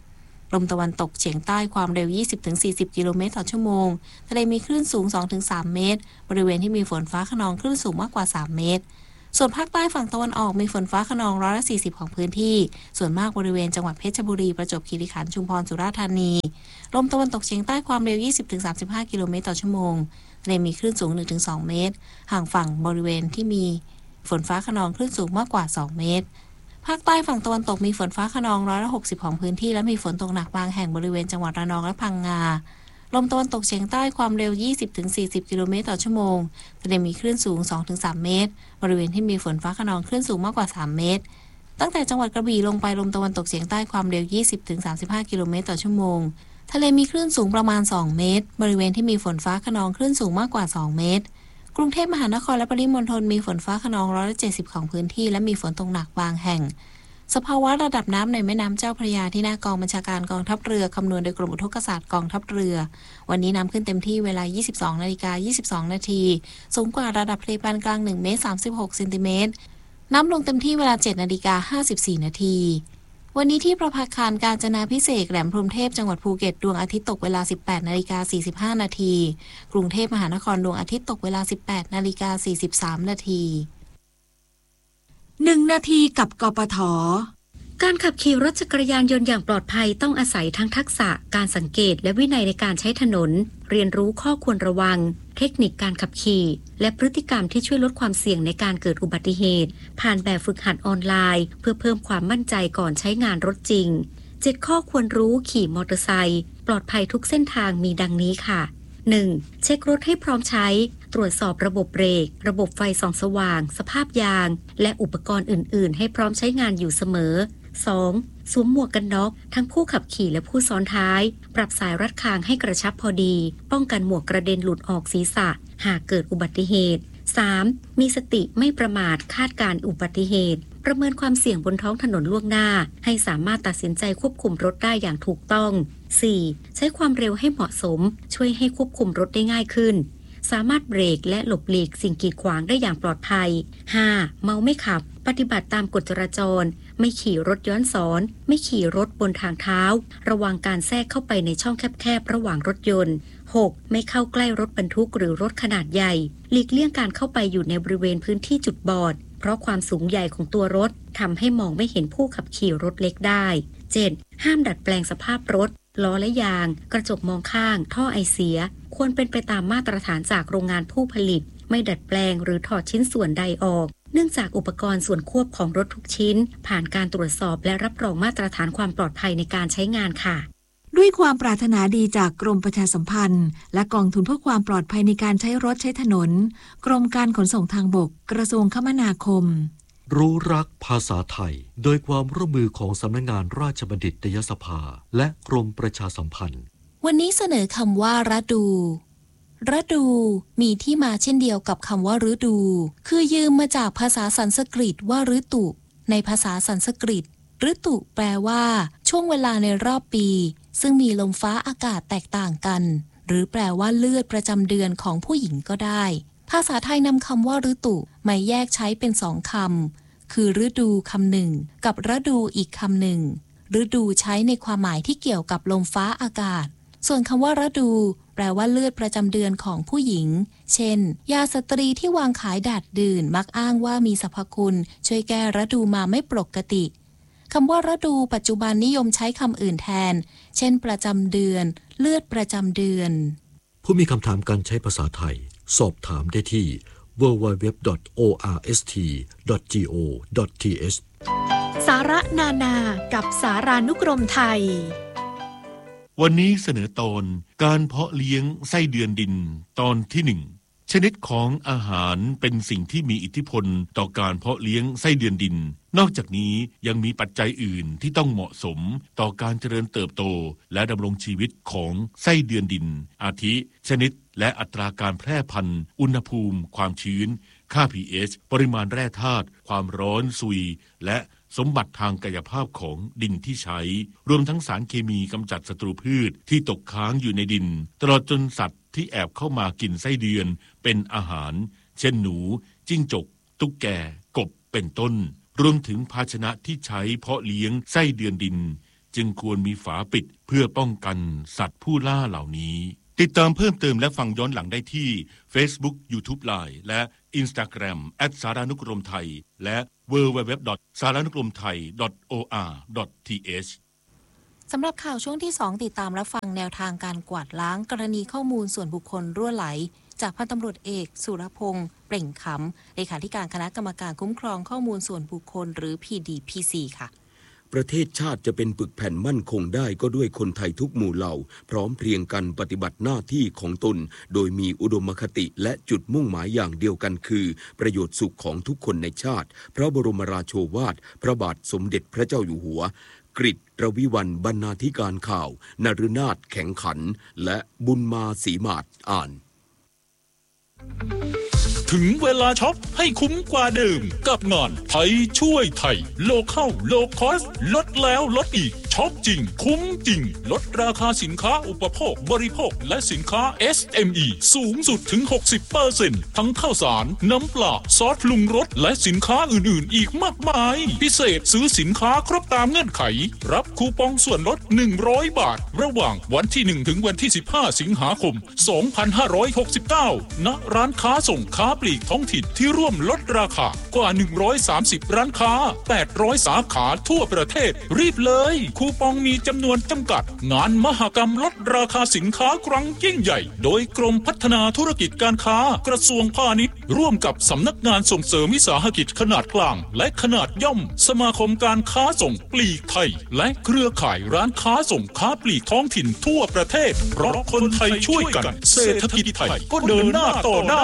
ลมตะวันตกเฉียงใต้ความเร็ว ยี่สิบถึงสี่สิบ กิโลเมตรต่อชั่วโมงทะเลมีคลื่นสูง สองถึงสาม เมตรบริเวณที่มีฝนฟ้าคะนองคลื่นสูงมากกว่าสามเมตรส่วนภาคใต้ฝั่งตะวันออกมีฝนฟ้าคะนองร้อยละสี่สิบของพื้นที่ส่วนมากบริเวณจังหวัดเพชรบุรีประจวบคีรีขันธ์ชุมพรสุราษฎร์ธานีลมตะวันตกเฉียงใต้ความเร็ว ยี่สิบถึงสามสิบห้า กิโลเมตรต่อชั่วโมงทะเลมีคลื่นสูง หนึ่งถึงสอง เมตรห่างฝั่งบริเวณที่มีฝนฟ้าคะนองคลื่นสูงมากกว่าสองเมตรภาคใต้ฝั่งตะวันตกมีฝนฟ้าคะนองร้อยละหกสิบของพื้นที่และมีฝนตกหนักบางแห่งบริเวณจังหวัดระนองและพังงาลมตะวันตกเฉียงใต้ความเร็ว ยี่สิบถึงสี่สิบ กิโลเมตรต่อชั่วโมงทะเลมีคลื่นสูง สองถึงสาม เมตรบริเวณที่มีฝนฟ้าคะนองคลื่นสูงมากกว่าสามเมตรตั้งแต่จังหวัดกระบี่ลงไปลมตะวันตกเฉียงใต้ความเร็ว ยี่สิบถึงสามสิบห้า กิโลเมตรต่อชั่วโมงทะเลมีคลื่นสูงประมาณสองเมตรบริเวณที่มีฝนฟ้าคะนองคลื่นสูงมากกว่าสองเมตรกรุงเทพมหานครและปริมณฑลมีฝนฟ้าคะนองร้อยละเจ็ดสิบของพื้นที่และมีฝนตกหนักบางแห่งสภาวะระดับน้ำในแม่น้ำเจ้าพระยาที่หน้ากองบัญชาการกองทัพเรือคำนวณโดยกรมอุทกศาสตร์กองทัพเรือวันนี้น้ำขึ้นเต็มที่เวลา ยี่สิบสองนาฬิกายี่สิบสองนาทีสูงกว่าระดับทะเลปานกลางหนึ่งเมตรสามสิบหกเซนติเมตรน้ำลงเต็มที่เวลา เจ็ดนาฬิกาห้าสิบสี่นาทีวันนี้ที่ประภาคารกาญจนาภิเษกแหลมพรหมเทพจังหวัดภูเก็ตดวงอาทิตย์ตกเวลา สิบแปดนาฬิกาสี่สิบห้านาทีกรุงเทพมหานครดวงอาทิตย์ตกเวลา สิบแปดนาฬิกาสี่สิบสามนาทีหนึ่งนาทีกับกปท. การขับขี่รถจักรยานยนต์อย่างปลอดภัยต้องอาศัยทั้งทักษะการสังเกตและวินัยในการใช้ถนนเรียนรู้ข้อควรระวังเทคนิคการขับขี่และพฤติกรรมที่ช่วยลดความเสี่ยงในการเกิดอุบัติเหตุผ่านแบบฝึกหัดออนไลน์เพื่อเพิ่มความมั่นใจก่อนใช้งานรถจริงเจ็ดข้อควรรู้ขี่มอเตอร์ไซค์ปลอดภัยทุกเส้นทางมีดังนี้ค่ะ หนึ่ง. เช็ครถให้พร้อมใช้ตรวจสอบระบบเบรกระบบไฟส่องสว่างสภาพยางและอุปกรณ์อื่นๆให้พร้อมใช้งานอยู่เสมอ สอง. สวมหมวกกันน็อกทั้งผู้ขับขี่และผู้ซ้อนท้ายปรับสายรัดคางให้กระชับพอดีป้องกันหมวกกระเด็นหลุดออกศีรษะหากเกิดอุบัติเหตุ สาม. มีสติไม่ประมาทคาดการอุบัติเหตุประเมินความเสี่ยงบนท้องถนนล่วงหน้าให้สามารถตัดสินใจควบคุมรถได้อย่างถูกต้อง สี่. ใช้ความเร็วให้เหมาะสมช่วยให้ควบคุมรถได้ง่ายขึ้นสามารถเบรกและหลบหลีกสิ่งกีดขวางได้อย่างปลอดภัย ห้า. เมาไม่ขับปฏิบัติตามกฎจราจรไม่ขี่รถย้อนสอนไม่ขี่รถบนทางเท้าระวังการแทรกเข้าไปในช่องแคบๆระหว่างรถยนต์ หก. ไม่เข้าใกล้รถบรรทุกหรือรถขนาดใหญ่หลีกเลี่ยงการเข้าไปอยู่ในบริเวณพื้นที่จุดบอดเพราะความสูงใหญ่ของตัวรถทำให้มองไม่เห็นผู้ขับขี่รถเล็กได้ เจ็ด. ห้ามดัดแปลงสภาพรถล้อและยางกระจกมองข้างท่อไอเสียควรเป็นไปตามมาตรฐานจากโรงงานผู้ผลิตไม่ดัดแปลงหรือถอดชิ้นส่วนใดออกเนื่องจากอุปกรณ์ส่วนควบของรถทุกชิ้นผ่านการตรวจสอบและรับรองมาตรฐานความปลอดภัยในการใช้งานค่ะด้วยความปรารถนาดีจากกรมประชาสัมพันธ์และกองทุนเพื่อความปลอดภัยในการใช้รถใช้ถนนกรมการขนส่งทางบกกระทรวงคมนาคมรู้รักภาษาไทยโดยความร่วมมือของสำนักงานราชบัณฑิตยสภาและกรมประชาสัมพันธ์วันนี้เสนอคำว่าฤดูฤดูมีที่มาเช่นเดียวกับคำว่าฤดูคือยืมมาจากภาษาสันสกฤตว่าฤตุในภาษาสันสกฤตฤตุแปลว่าช่วงเวลาในรอบปีซึ่งมีลมฟ้าอากาศแตกต่างกันหรือแปลว่าเลือดประจำเดือนของผู้หญิงก็ได้ภาษาไทยนำคำว่าฤตุมาแยกใช้เป็นสองคำคือฤดูคำหนึ่งกับฤดูอีกคำหนึ่งฤดูใช้ในความหมายที่เกี่ยวกับลมฟ้าอากาศส่วนคำว่าฤดูแปลว่าเลือดประจำเดือนของผู้หญิงเช่นยาสตรีที่วางขายดาดดื่นมักอ้างว่ามีสรรพคุณช่วยแก้ฤดูมาไม่ปกติคำว่าฤดูปัจจุบันนิยมใช้คำอื่นแทนเช่นประจำเดือนเลือดประจำเดือนผู้มีคำถามการใช้ภาษาไทยสอบถามได้ที่ ดับเบิลยู ดับเบิลยู ดับเบิลยู ดอท โอ อาร์ เอส ที ดอท จี โอ ดอท ที เอชสาระนานากับสารานุกรมไทยวันนี้เสนอตอนการเพาะเลี้ยงไส้เดือนดินตอนที่หนึ่งชนิดของอาหารเป็นสิ่งที่มีอิทธิพลต่อการเพาะเลี้ยงไส้เดือนดินนอกจากนี้ยังมีปัจจัยอื่นที่ต้องเหมาะสมต่อการเจริญเติบโตและดำรงชีวิตของไส้เดือนดินอาทิชนิดและอัตราการแพร่พันธุ์อุณหภูมิความชื้นค่า พี เอช ปริมาณแร่ธาตุความร้อนซุยและสมบัติทางกายภาพของดินที่ใช้รวมทั้งสารเคมีกำจัดศัตรูพืชที่ตกค้างอยู่ในดินตลอดจนสัตว์ที่แอบเข้ามากินไส้เดือนเป็นอาหารเช่นหนูจิ้งจกตุ๊กแกกบเป็นต้นรวมถึงภาชนะที่ใช้เพาะเลี้ยงไส้เดือนดินจึงควรมีฝาปิดเพื่อป้องกันสัตว์ผู้ล่าเหล่านี้ติดตามเพิ่มเติมและฟังย้อนหลังได้ที่ Facebook YouTube Line และ Instagram แอท สารานุกรมไทยและ ดับเบิลยู ดับเบิลยู ดับเบิลยู ดอท สารานุกรมไทย ดอท โอ อาร์ ดอท ที เอชสำหรับข่าวช่วงที่สองติดตามรับฟังแนวทางการกวาดล้างกรณีข้อมูลส่วนบุคคลรั่วไหลจากพันตำรวจเอกสุรพงษ์เปล่งขำเลขาธิการคณะกรรมการคุ้มครองข้อมูลส่วนบุคคลหรือ พี ดี พี ซี ค่ะประเทศชาติจะเป็นปึกแผ่นมั่นคงได้ก็ด้วยคนไทยทุกหมู่เหล่าพร้อมเพรียงกันปฏิบัติหน้าที่ของตนโดยมีอุดมคติและจุดมุ่งหมายอย่างเดียวกันคือประโยชน์สุขของทุกคนในชาติพระบรมราโชวาทพระบาทสมเด็จพระเจ้าอยู่หัวกฤษ รวิวรรณบรรณาธิการข่าวนฤนาถแข็งขันและบุญมาศรีมาศอ่านถึงเวลาช็อปให้คุ้มกว่าเดิมกับงานไทยช่วยไทยโลคอลโลคอสลดแล้วลดอีกช็อปจริงคุ้มจริงลดราคาสินค้าอุปโภคบริโภคและสินค้า เอส เอ็ม อี สูงสุดถึง หกสิบเปอร์เซ็นต์ ทั้งข้าวสารน้ำปลาซอสปรุงรสและสินค้าอื่นๆอีกมากมายพิเศษซื้อสินค้าครบตามเงื่อนไขรับคูปองส่วนลดหนึ่งร้อยบาทระหว่างวันที่หนึ่งถึงวันที่สิบห้าสิงหาคมสองพันห้าร้อยหกสิบเก้าณร้านค้าส่งค้าปลีกท้องถิ่นที่ร่วมลดราคากว่าหนึ่งร้อยสามสิบร้านค้าแปดร้อยสาขาทั่วประเทศรีบเลยคูปองมีจำนวนจำกัดงานมหกรรมลดราคาสินค้าครั้งยิ่งใหญ่โดยกรมพัฒนาธุรกิจการค้ากระทรวงพาณิชย์ร่วมกับสำนักงานส่งเสริมวิสาหกิจขนาดกลางและขนาดย่อมสมาคมการค้าส่งปลีกไทยและเครือข่ายร้านค้าส่งค้าปลีกท้องถิ่นทั่วประเทศเพราะคนไทยช่วยกันเศรษฐกิจไทยก็เดินหน้าต่อได้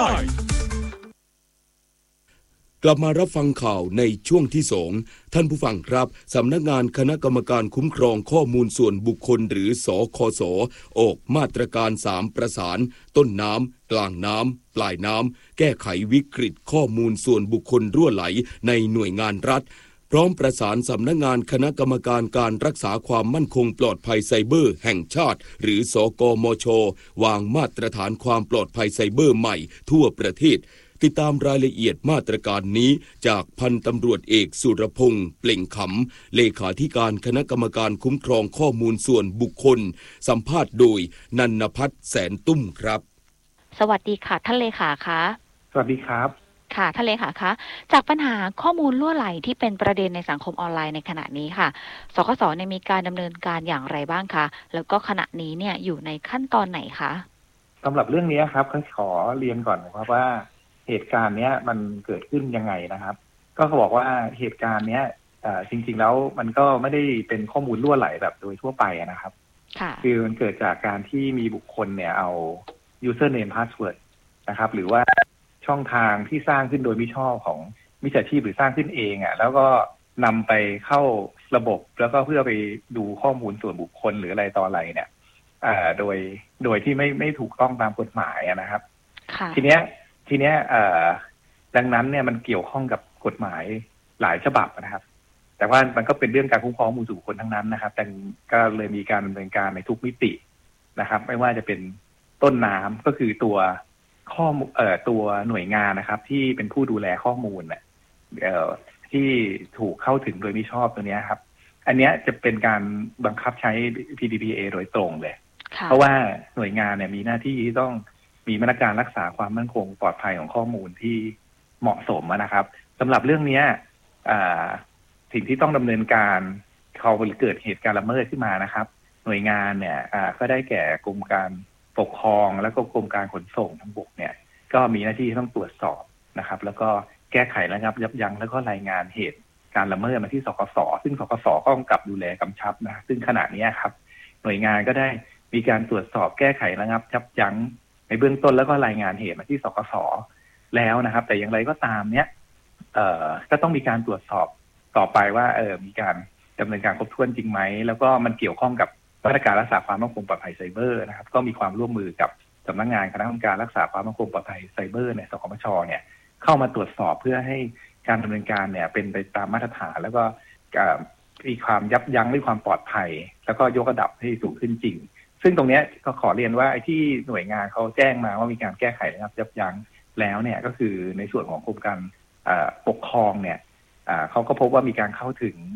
กลับมารับฟังข่าวในช่วงที่สองท่านผู้ฟังครับสำนักงานคณะกรรมการคุ้มครองข้อมูลส่วนบุคคลหรือสคส.ออกมาตรการสามประสานต้นน้ำกลางน้ำปลายน้ำแก้ไขวิกฤตข้อมูลส่วนบุคคลรั่วไหลในหน่วยงานรัฐพร้อมประสานสำนักงานคณะกรรมการการรักษาความมั่นคงปลอดภัยไซเบอร์แห่งชาติหรือสกมช.วางมาตรฐานความปลอดภัยไซเบอร์ใหม่ทั่วประเทศติดตามรายละเอียดมาตรการนี้จากพันตำรวจเอกสุรพงษ์เปล่งขำเลขาธิการคณะกรรมการคุ้มครองข้อมูลส่วนบุคคลสัมภาษณ์โดยนันนภัทรแสนตุ้มครับสวัสดีค่ะท่านเลขาคะสวัสดีครับค่ะท่านเลขาคะจากปัญหาข้อมูลรั่วไหลที่เป็นประเด็นในสังคมออนไลน์ในขณะนี้ค่ะสคส.เนี่ยมีการดำเนินการอย่างไรบ้างคะแล้วก็ขณะนี้เนี่ยอยู่ในขั้นตอนไหนคะสำหรับเรื่องนี้ครับขอเรียนก่อนนะครับว่าเหตุการณ์เนี้ยมันเกิดขึ้นยังไงนะครับก็เขาบอกว่าเหตุการณ์เนี้ยจริงๆแล้วมันก็ไม่ได้เป็นข้อมูลรั่วไหลแบบโดยทั่วไปนะครับคือมันเกิดจากการที่มีบุคคลเนี่ยเอา username password นะครับหรือว่าช่องทางที่สร้างขึ้นโดยมิชอบของมิจฉาชีพหรือสร้างขึ้นเองอ่ะแล้วก็นำไปเข้าระบบแล้วก็เพื่อไปดูข้อมูลส่วนบุคคลหรืออะไรต่ออะไรเนี่ยโดยโดยที่ไม่ไม่ถูกต้องตามกฎหมายนะครับทีเนี้ยทีเนี้ยดังนั้นเนี่ยมันเกี่ยวข้องกับกฎหมายหลายฉบับนะครับแต่ว่ามันก็เป็นเรื่องการคุ้มครองข้อมูลส่วนบุคคลทั้งนั้นนะครับแต่ก็เลยมีการดำเนินการในทุกมิตินะครับไม่ว่าจะเป็นต้นน้ำก็คือตัวข้อมูลเอ่อตัวหน่วยงานนะครับที่เป็นผู้ดูแลข้อมูลเนี่ยเอ่อที่ถูกเข้าถึงโดยมิชอบตัวนี้ครับอันเนี้ยจะเป็นการบังคับใช้ พี ดี พี เอ โดยตรงเลยเพราะว่าหน่วยงานเนี่ยมีหน้าที่ที่ต้องมีมาตรการรักษาความมั่นคงปลอดภัยของข้อมูลที่เหมาะสมนะครับสำหรับเรื่องนี้สิ่งที่ต้องดำเนินการเขาเกิดเหตุการณ์ละเมิดขึ้นมานะครับหน่วยงานเนี่ยก็ได้แก่กรมการปกครองและก็กรมการขนส่งทางบกเนี่ยก็มีหน้าที่ต้องตรวจสอบนะครับแล้วก็แก้ไขระงับยับยั้งแล้วก็รายงานเหตุการละเมิดมาที่สคส.ซึ่งสคส.ก็กำกับดูแลกำชับนะซึ่งขณะนี้ครับหน่วยงานก็ได้มีการตรวจสอบแก้ไขระงับยับยั้งในเบื้องต้นแล้วก็รายงานเหตุมาที่สคส.แล้วนะครับแต่อย่างไรก็ตามเนี้ยเอ่อก็ต้องมีการตรวจสอบต่อไปว่าเออมีการดำเนินการครบถ้วนจริงไหมแล้วก็มันเกี่ยวข้องกับมาตรการรักษาความมั่นคงปลอดภัยไซเบอร์นะครับก็มีความร่วมมือกับสำนักงานคณะกรรมการรักษาความมั่นคงปลอดภัยไซเบอร์ในสคมช.เนี่ยเข้ามาตรวจสอบเพื่อให้การดำเนินการเนี่ยเป็นไปตามมาตรฐานแล้วก็มีความยับยั้งด้วยความปลอดภัยแล้วก็ยกระดับให้สูงขึ้นจริงซึ่งตรงนี้ก็ขอเรียนว่าไอ้ที่หน่วยงานเขาแจ้งมาว่ามีการแก้ไขนะครับยับยั้งแล้วเนี่ยก็คือในส่วนของกรมการปกครองเนี่ยเขาก็พบว่ามีการเข้าถึง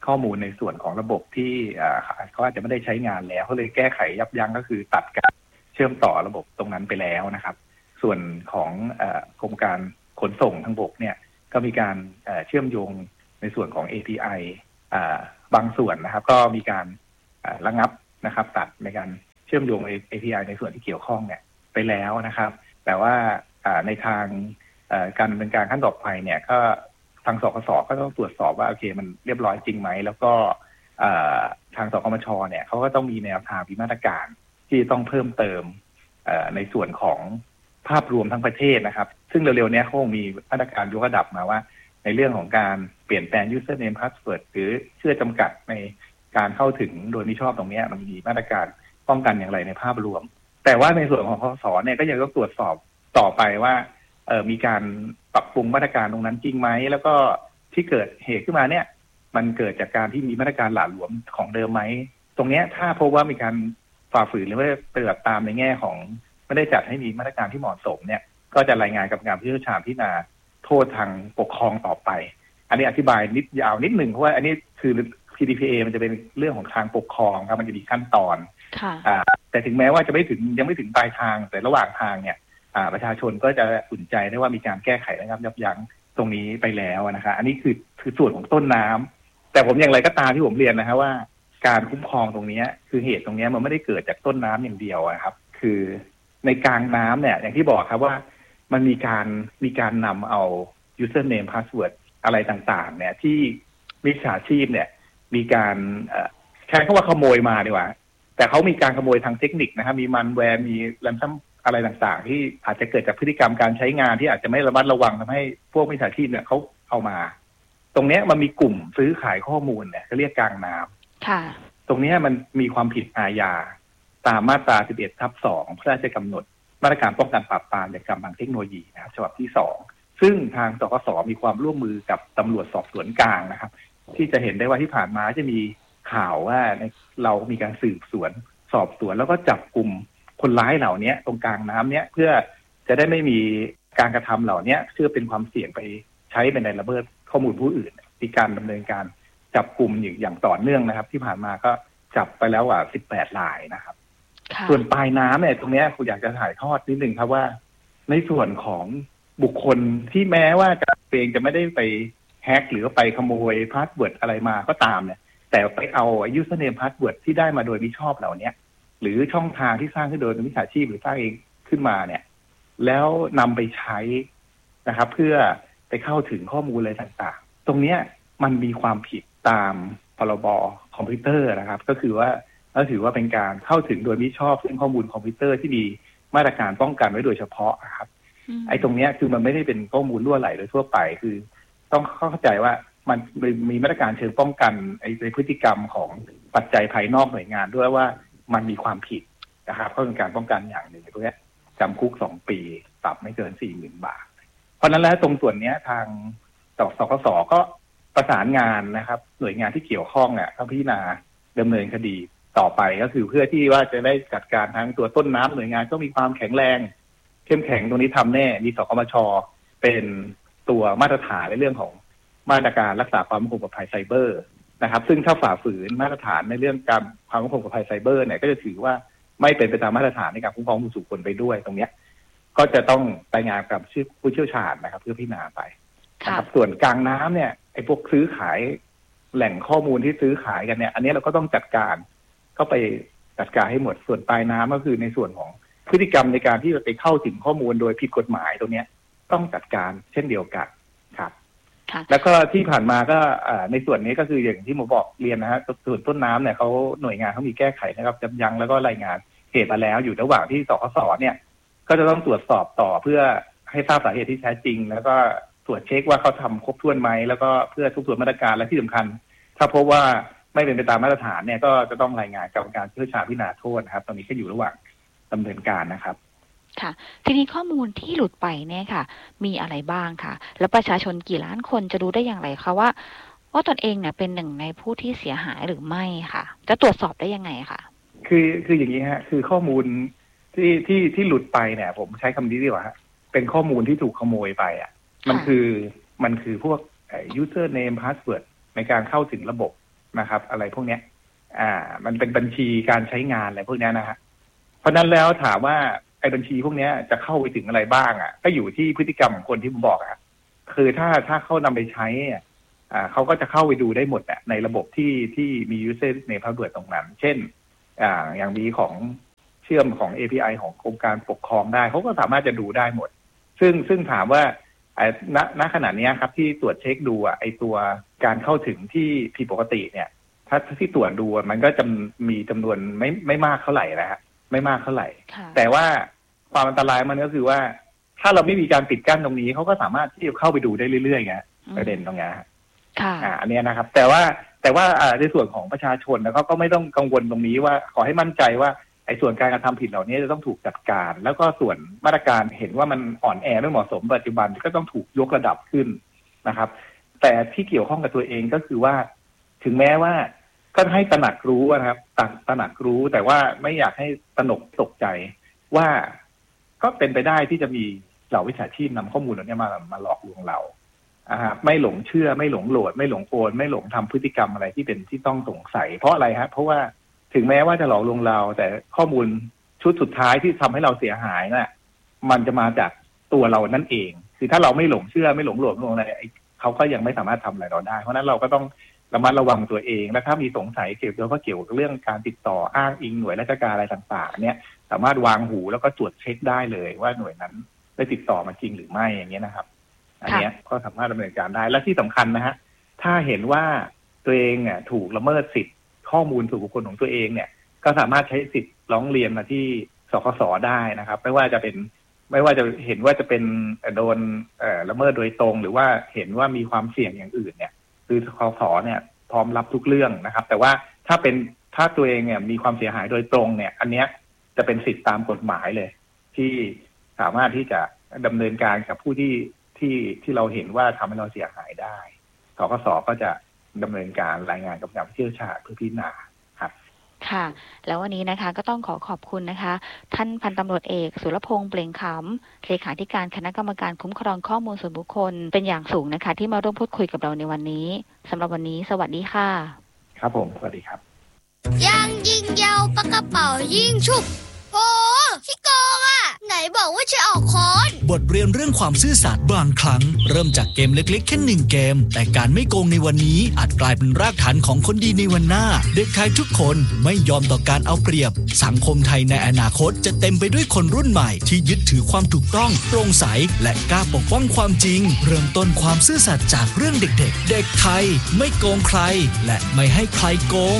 ข้อมูลในส่วนของระบบที่เขาอาจจะไม่ได้ใช้งานแล้วเขาเลยแก้ไขยับยั้งก็คือตัดการเชื่อมต่อระบบตรงนั้นไปแล้วนะครับส่วนของกรมการขนส่งทางบกเนี่ยก็มีการเชื่อมโยงในส่วนของ เอ พี ไอ บางส่วนนะครับก็มีการระงับนะครับตัดในการเชื่อมโยง เอ พี ไอ ในส่วนที่เกี่ยวข้องเนี่ยไปแล้วนะครับแต่ว่าในทางการดำเนินการขั้นต่อไปเนี่ยก็ทางสคสก็ต้องตรวจสอบว่าโอเคมันเรียบร้อยจริงไหมแล้วก็ทางสคมชเนี่ยเขาก็ต้องมีแนวทางมีมาตรการที่ต้องเพิ่มเติมในส่วนของภาพรวมทั้งประเทศนะครับซึ่งเร็วๆนี้เขาคงมีมาตรการยกระดับมาว่าในเรื่องของการเปลี่ยนแปลง username password หรือเชื่อจำกัดในการเข้าถึงโดยมิชอบตรงนี้มันมีมาตรการป้องกันอย่างไรในภาพรวมแต่ว่าในส่วนของคสเนี่ยก็ยังต้องตรวจสอบต่อไปว่าเอ่อมีการปรับปรุงมาตรการตรงนั้นจริงไหมแล้วก็ที่เกิดเหตุขึ้นมาเนี่ยมันเกิดจากการที่มีมาตรการหละหลวมของเดิมไหมตรงนี้ถ้าพบว่ามีการฝ่าฝืนหรือว่าปฏิบัติตามในแง่ของไม่ได้จัดให้มีมาตรการที่เหมาะสมเนี่ยก็จะรายงานกับงานผู้เชี่ยวชาญพิจารณาโทษทางปกครองต่อไปอันนี้อธิบายนิดยาวนิดหนึ่งเพราะว่าอันนี้คือ พี ดี พี เอ มันจะเป็นเรื่องของทางปกครองครับมันจะมีขั้นตอนอ่าแต่ถึงแม้ว่าจะไม่ถึงยังไม่ถึงปลายทางแต่ระหว่างทางเนี่ยอ่าประชาชนก็จะอุ่นใจได้ว่ามีการแก้ไขนะครับยับยั้งตรงนี้ไปแล้วนะคะอันนี้คือคือส่วนของต้นน้ำแต่ผมอย่างไรก็ตามที่ผมเรียนนะฮะว่าการคุ้มครองตรงนี้คือเหตุตรงนี้มันไม่ได้เกิดจากต้นน้ำอย่างเดียวครับคือในกลางน้ำเนี่ยอย่างที่บอกครับว่ามันมีการมีการนำเอา username password อะไรต่างๆเนี่ยที่มิจฉาชีพเนี่ยมีการใช้คำว่าขโมยมาดีกว่าแต่เขามีการขโมยทางเทคนิคนะครับมีมันแวร์มีแรมซัมอะไรต่างๆที่อาจจะเกิดจากพฤติกรรมการใช้งานที่อาจจะไม่ระมัดระวังทำให้พวกมิจฉาชีพเนี่ยเขาเอามาตรงนี้มันมีกลุ่มซื้อขายข้อมูลเนี่ยเขาเรียกกลางน้ำค่ะตรงนี้มันมีความผิดอาญาตามมาตรา สิบเอ็ด ทับ สอง พระราชกำหนดมาตรการป้องกันปราบปรามอาชญากรรมทางเทคโนโลยีนะครับฉบับที่สองซึ่งทางสคสมีความร่วมมือกับตำรวจสอบสวนกลางนะครับที่จะเห็นได้ว่าที่ผ่านมาจะมีข่าวว่าเรามีการสืบสวนสอบสวนแล้วก็จับกลุ่มคนร้ายเหล่านี้ตรงกลางน้ำเนี้ยเพื่อจะได้ไม่มีการกระทำเหล่านี้เพื่อเป็นความเสี่ยงไปใช้เป็นในระเบิดข้อมูลผู้อื่นมีการดำเนินการจับกลุ่มอย่างต่อเนื่องนะครับที่ผ่านมาก็จับไปแล้วกว่าสิบแปดรายนะครับส่วนปลายน้ำเนี่ยตรงนี้ผมอยากจะถ่ายทอดนิดนึงครับว่าในส่วนของบุคคลที่แม้ว่าจะเองจะไม่ได้ไปแฮกหรือไปขโมยพาสเวิร์ดอะไรมาก็ตามเนี่ยแต่ไปเอา username password ที่ได้มาโดยมิชอบเหล่านี้หรือช่องทางที่สร้างขึ้นโดยมิจฉาชีพหรือสร้างเองขึ้นมาเนี่ยแล้วนำไปใช้นะครับเพื่อไปเข้าถึงข้อมูลอะไรต่างๆตรงนี้มันมีความผิดตามพรบคอมพิวเตอร์นะครับก็คือว่าเราถือว่าเป็นการเข้าถึงโดยมิชอบซึ่งข้อมูลคอมพิวเตอร์ที่มีมาตรการป้องกันไว้โดยเฉพาะครับไอ้ตรงนี้คือมันไม่ได้เป็นข้อมูลรั่วไหลโดยทั่วไปคือต้องเข้าใจว่ามันมีมาตรการเชิงป้องกันไอ้พฤติกรรมของปัจจัยภายนอกหน่วยงานด้วยว่ามันมีความผิดนะครับก็เป็นการป้องกันอย่างหนึ่งตรงนี้จำคุกสองปีปรับไม่เกินสี่หมื่นบาทเพราะนั้นแล้วตรงส่วนนี้ทางสคสก็ประสานงานนะครับหน่วยงานที่เกี่ยวข้องเนี่ยเขาพิจารณาดำเนินคดีต่อไปก็คือเพื่อที่ว่าจะได้จัดการทั้งตัวต้นน้ำหน่วยงานก็มีความแข็งแรงเข้มแข็งตรงนี้ทำแน่มีสคมชเป็นตัวมาตรฐานในเรื่องของมาตรการรักษาความมั่นคงปลอดภัยไซเบอร์นะครับซึ่งถ้าฝ่าฝืนมาตรฐานในเรื่องการความมั่นคงปลอดภัยไซเบอร์เนี่ยก็จะถือว่าไม่เป็นไปตามมาตรฐานในการคุ้มครองผู้สู่คนไปด้วยตรงเนี้ยก็จะต้องรายงานกับผู้เชี่ยวชาญนะครับเพื่อพิจารณาไปนะครับส่วนกลางน้ำเนี่ยไอ้พวกซื้อขายแหล่งข้อมูลที่ซื้อขายกันเนี่ยอันนี้เราก็ต้องจัดการก็ไปจัดการให้หมดส่วนปลายน้ำก็คือในส่วนของพฤติกรรมในการที่จะไปเข้าถึงข้อมูลโดยผิดกฎหมายตรงเนี้ยต้องจัดการเช่นเดียวกันครับแล้วก็ที่ผ่านมาก็ในส่วนนี้ก็คืออย่างที่ผมบอกเรียนนะฮะส่วนต้นน้ำเนี่ยเขาหน่วยงานเขามีแก้ไขนะครับยับยั้งแล้วก็รายงานเหตุมาแล้วอยู่ระหว่างที่สคสเนี่ยก็จะต้องตรวจสอบต่อเพื่อให้ทราบสาเหตุที่แท้จริงแล้วก็ตรวจเช็คว่าเขาทำครบถ้วนไหมแล้วก็เพื่อทุกส่วนมาตรการและที่สำคัญถ้าพบว่าไม่เป็นไปตามมาตรฐานเนี่ยก็จะต้องรายงานกรรมการผู้เชี่ยวชาญพิจารณาโทษนะครับตอนนี้ก็อยู่ระหว่างดำเนินการนะครับค่ะทีนี้ข้อมูลที่หลุดไปเนี่ยค่ะมีอะไรบ้างค่ะแล้วประชาชนกี่ล้านคนจะรู้ได้อย่างไรคะว่าว่าตนเองเนี่ยเป็นหนึ่งในผู้ที่เสียหายหรือไม่ค่ะจะตรวจสอบได้ยังไงค่ะคือคืออย่างนี้ฮะคือข้อมูลที่ที่ที่หลุดไปเนี่ยผมใช้คำนี้ดีกว่าฮะเป็นข้อมูลที่ถูกขโมยไปอ่ะมันคือมันคือพวก username password ในการเข้าถึงระบบนะครับอะไรพวกเนี้ยอ่ามันเป็นบัญชีการใช้งานอะไรพวกนี้นะฮะเพราะนั้นแล้วถามว่าไอ้บัญชีพวกนี้จะเข้าไปถึงอะไรบ้างอ่ะก็อยู่ที่พฤติกรรมของคนที่ผมบอกอ่ะคือถ้าถ้าเขานำไปใช้อ่าเขาก็จะเข้าไปดูได้หมดอ่ะในระบบที่ที่มี user ในพาสเวิร์ดตรงนั้นเช่นอ่าอย่างมีของเชื่อมของ เอ พี ไอ ของกรมการปกครองได้เขาก็สามารถจะดูได้หมดซึ่งซึ่งถามว่าไอ้ณณขณะนี้ครับที่ตรวจเช็คดูอ่ะไอ้ตัวการเข้าถึงที่ผิดปกติเนี่ยถ้าที่ตรวจดูมันก็จะมีจำนวนไม่ไม่มากเท่าไหร่นะฮะไม่มากเท่าไหร่แต่ว่าความอันตรายมันก็คือว่าถ้าเราไม่มีการปิดกั้นตรงนี้เขาก็สามารถที่จะเข้าไปดูได้เรื่อยๆไงประเด็นตรงนี้ค่ะอ่าอันนี้นะครับแต่ว่าแต่ว่าในส่วนของประชาชนแล้วก็ไม่ต้องกังวลตรงนี้ว่าขอให้มั่นใจว่าไอ้ส่วนการกระทำผิดเหล่านี้จะต้องถูกจัดการแล้วก็ส่วนมาตรการเห็นว่ามันอ่อนแอไม่เหมาะสมปัจจุบันก็ต้องถูกยกระดับขึ้นนะครับแต่ที่เกี่ยวข้องกับตัวเองก็คือว่าถึงแม้ว่าก็ให้ตระหนักรู้นะครับตระหนักรู้แต่ว่าไม่อยากให้ตระหนกตกใจว่าก็เป็นไปได้ที่จะมีเหล่าวิชาชีพนำข้อมูลเหล่านี้มามาหลอกลวงเราอ่าไม่หลงเชื่อไม่หลงโหลดไม่หลงโอนไม่หลงทำพฤติกรรมอะไรที่เป็นที่ต้องสงสัยเพราะอะไรฮะเพราะว่าถึงแม้ว่าจะหลอกลวงเราแต่ข้อมูลชุดสุดท้ายที่ทำให้เราเสียหายน่ะมันจะมาจากตัวเรานั่นเองคือถ้าเราไม่หลงเชื่อไม่หลงโหลดไม่หลงอะไรเขาก็ยังไม่สามารถทำอะไรเราได้เพราะนั้นเราก็ต้องระมัดระวังตัวเองและถ้ามีสงสัยเกี่ยวกับเกี่ยวกับเรื่องการติดต่ออ้างอิงหน่วยราชการอะไรต่างๆเนี่ยสามารถวางหูแล้วก็ตรวจเช็คได้เลยว่าหน่วยนั้นได้ติดต่อมาจริงหรือไม่อย่างเงี้ยนะครับอันนี้ก็สามารถดำเนินการได้และที่สำคัญนะฮะถ้าเห็นว่าตัวเองเนี่ยถูกละเมิดสิทธิข้อมูลส่วนบุคคลของตัวเองเนี่ยก็สามารถใช้สิทธิ์ร้องเรียนมาที่สคสได้นะครับไม่ว่าจะเป็นไม่ว่าจะเห็นว่าจะเป็นโดนละเมิดโดยตรงหรือว่าเห็นว่ามีความเสี่ยงอย่างอื่นเนี่ยคือสคสเนี่ยพร้อมรับทุกเรื่องนะครับแต่ว่าถ้าเป็นถ้าตัวเองเนี่ยมีความเสียหายโดยตรงเนี่ยอันเนี้ยจะเป็นสิทธิตามกฎหมายเลยที่สามารถที่จะดำเนินการกับผู้ที่ที่ที่เราเห็นว่าทำให้เราเสียหายได้สคสก็จะดำเนินการรายงานกับผู้เชี่ยวชาญเพื่อพิจารณาครับค่ะแล้ววันนี้นะคะก็ต้องขอขอบคุณนะคะท่านพันตำรวจเอกสุรพงษ์เปล่งขำเลขาธิการคณะกรรมการคุ้มครองข้อมูลส่วนบุคคลเป็นอย่างสูงนะคะที่มาร่วมพูดคุยกับเราในวันนี้สำหรับวันนี้สวัสดีค่ะครับผมสวัสดีครับยังยิงยาวปากกระเป๋ายิงฉุบโอ้ขี้โกงอ่ะไหนบอกว่าจะออกคอนบทเรียนเรื่องความซื่อสัตย์บางครั้งเริ่มจากเกมเล็กๆแค่หนึ่งเกมแต่การไม่โกงในวันนี้อาจกลายเป็นรากฐานของคนดีในวันหน้าเด็กไทยทุกคนไม่ยอมต่อการเอาเปรียบสังคมไทยในอนาคตจะเต็มไปด้วยคนรุ่นใหม่ที่ยึดถือความถูกต้องโปร่งใสและกล้าปกป้องความจริงเริ่มต้นความซื่อสัตย์จากเรื่องเด็กๆเด็กไทยไม่โกงใครและไม่ให้ใครโกง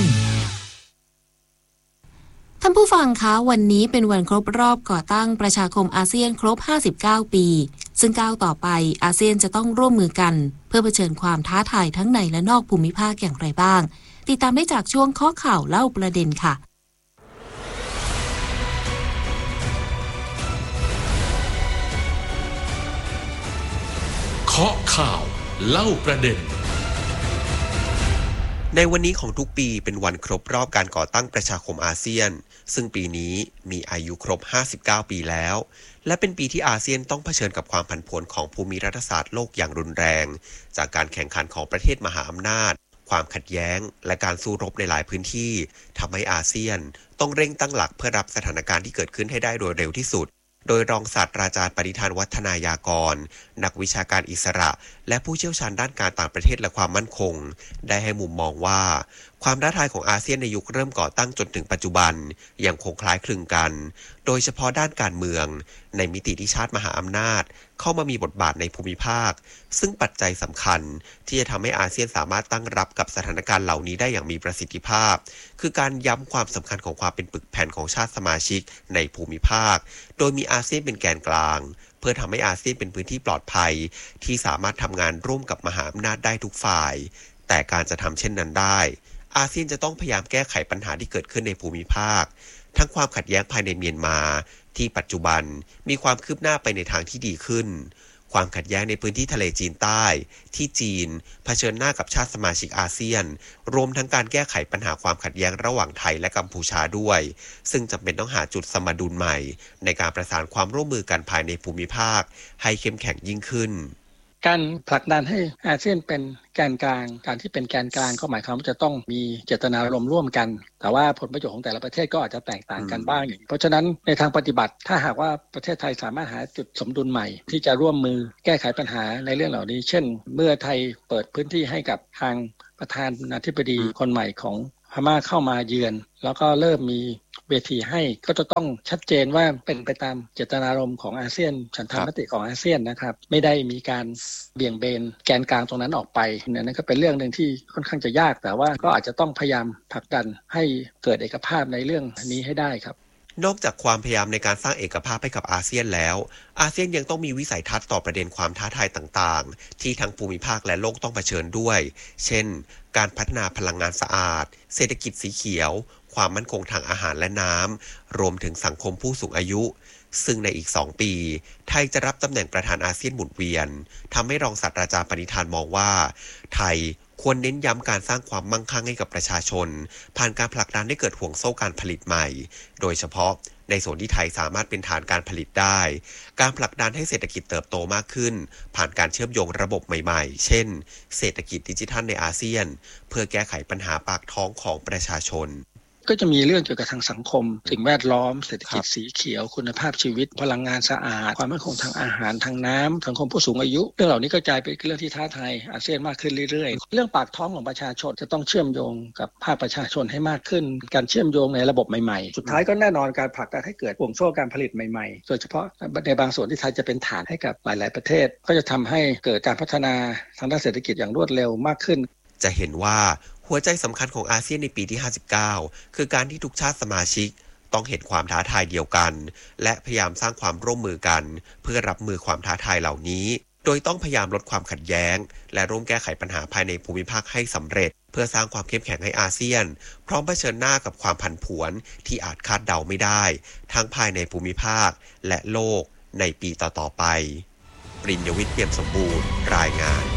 ท่านผู้ฟังคะวันนี้เป็นวันครบรอบก่อตั้งประชาคมอาเซียนครบห้าสิบเก้าปีซึ่งก้าวต่อไปอาเซียนจะต้องร่วมมือกันเพื่อเผชิญความท้าทายทั้งในและนอกภูมิภาคอย่างไรบ้างติดตามได้จากช่วงข้อข่าวเล่าประเด็นค่ะข้อข่าวเล่าประเด็นในวันนี้ของทุกปีเป็นวันครบรอบการก่อตั้งประชาคมอาเซียนซึ่งปีนี้มีอายุครบห้าสิบเก้าปีแล้วและเป็นปีที่อาเซียนต้องเผชิญกับความผันผวนของภูมิรัฐศาสตร์โลกอย่างรุนแรงจากการแข่งขันของประเทศมหาอำนาจความขัดแย้งและการสู้รบในหลายพื้นที่ทำให้อาเซียนต้องเร่งตั้งหลักเพื่อรับสถานการณ์ที่เกิดขึ้นให้ได้โดยเร็วที่สุดโดยรองศาสตราจารย์ปณิธานวัฒนายากรนักวิชาการอิสระและผู้เชี่ยวชาญด้านการต่างประเทศและความมั่นคงได้ให้มุมมองว่าความท้าทายของอาเซียนในยุคเริ่มก่อตั้งจนถึงปัจจุบันยังคงคล้ายคลึงกันโดยเฉพาะด้านการเมืองในมิติที่ชาติมหาอำนาจเข้ามามีบทบาทในภูมิภาคซึ่งปัจจัยสำคัญที่จะทำให้อาเซียนสามารถตั้งรับกับสถานการณ์เหล่านี้ได้อย่างมีประสิทธิภาพคือการย้ำความสำคัญของความเป็นปึกแผ่นของชาติสมาชิกในภูมิภาคโดยมีอาเซียนเป็นแกนกลางเพื่อทำให้อาเซียนเป็นพื้นที่ปลอดภัยที่สามารถทำงานร่วมกับมหาอำนาจได้ทุกฝ่ายแต่การจะทำเช่นนั้นได้อาเซียนจะต้องพยายามแก้ไขปัญหาที่เกิดขึ้นในภูมิภาคทั้งความขัดแย้งภายในเมียนมาที่ปัจจุบันมีความคืบหน้าไปในทางที่ดีขึ้นความขัดแย้งในพื้นที่ทะเลจีนใต้ที่จีนเผชิญหน้ากับชาติสมาชิกอาเซียนรวมทั้งการแก้ไขปัญหาความขัดแย้งระหว่างไทยและกัมพูชาด้วยซึ่งจำเป็นต้องหาจุดสมดุลใหม่ในการประสานความร่วมมือกันภายในภูมิภาคให้เข้มแข็งยิ่งขึ้นการผลักดันให้อาเซียนเป็นแกนกลางการที่เป็นแกนกลางก็หมายความว่าจะต้องมีเจตนารมณ์ร่วมกันแต่ว่าผลประโยชน์ของแต่ละประเทศก็อาจจะแตกต่างกันบ้างเพราะฉะนั้นในทางปฏิบัติถ้าหากว่าประเทศไทยสามารถหาจุดสมดุลใหม่ที่จะร่วมมือแก้ไขปัญหาในเรื่องเหล่านี้เช่นเมื่อไทยเปิดพื้นที่ให้กับทางประธานาธิบดีคนใหม่ของพม่าเข้ามาเยือนแล้วก็เริ่มมีเวทีให้ก็จะต้องชัดเจนว่าเป็นไปตามเจตนารมณ์ของอาเซียนฉันทามติของอาเซียนนะครับไม่ได้มีการเบี่ยงเบนแกนกลางตรงนั้นออกไปเนี่ยนั่นก็เป็นเรื่องนึงที่ค่อนข้างจะยากแต่ว่าก็อาจจะต้องพยายามผลักดันให้เกิดเอกภาพในเรื่องนี้ให้ได้ครับนอกจากความพยายามในการสร้างเอกภาพให้กับอาเซียนแล้วอาเซียนยังต้องมีวิสัยทัศน์ต่อประเด็นความท้าทายต่างๆที่ทั้งภูมิภาคและโลกต้องเผชิญด้วยเช่นการพัฒนาพลังงานสะอาดเศรษฐกิจสีเขียวความมั่นคงทางอาหารและน้ำรวมถึงสังคมผู้สูงอายุซึ่งในอีกสองปีไทยจะรับตำแหน่งประธานอาเซียนหมุนเวียนทำให้รองศาสตราจารย์ปณิธานมองว่าไทยควรเน้นย้ำการสร้างความมั่งคั่งให้กับประชาชนผ่านการผลักดันให้เกิดห่วงโซ่การผลิตใหม่โดยเฉพาะในส่วนที่ไทยสามารถเป็นฐานการผลิตได้การผลักดันให้เศรษฐกิจเติบโตมากขึ้นผ่านการเชื่อมโยงระบบใหม่ๆเช่นเศรษฐกิจดิจิทัลในอาเซียนเพื่อแก้ไขปัญหาปากท้องของประชาชนก็จะมีเรื่องเกี่ยวกับทางสังคมสิ่งแวดล้อมเศรษฐกิจสีเขียวคุณภาพชีวิตพลังงานสะอาดความมั่นคงทางอาหารทางน้ำสังคมผู้สูงอายุเรื่องเหล่านี้ก็กลายเป็นเรื่องที่ท้าทายอาเซียนมากขึ้นเรื่อยๆเรื่องปากท้องของประชาชนจะต้องเชื่อมโยงกับภาคประชาชนให้มากขึ้นการเชื่อมโยงในระบบใหม่ๆสุดท้ายก็แน่นอนการผลักดันให้เกิดห่วงโซ่การผลิตใหม่ๆโดยเฉพาะในบางส่วนที่ไทยจะเป็นฐานให้กับหลายๆประเทศก็จะทำให้เกิดการพัฒนาทางด้านเศรษฐกิจอย่างรวดเร็วมากขึ้นจะเห็นว่าหัวใจสำคัญของอาเซียนในปีที่ห้าสิบเก้าคือการที่ทุกชาติสมาชิกต้องเห็นความท้าทายเดียวกันและพยายามสร้างความร่วมมือกันเพื่อรับมือความท้าทายเหล่านี้โดยต้องพยายามลดความขัดแย้งและร่วมแก้ไขปัญหาภายในภูมิภาคให้สำเร็จเพื่อสร้างความเข้มแข็งให้อาเซียนพร้อมเผชิญหน้ากับความผันผวนที่อาจคาดเดาไม่ได้ทั้งภายในภูมิภาคและโลกในปีต่อๆไปปริญญวิทย์เปี่ยมสมบูรณ์รายงาน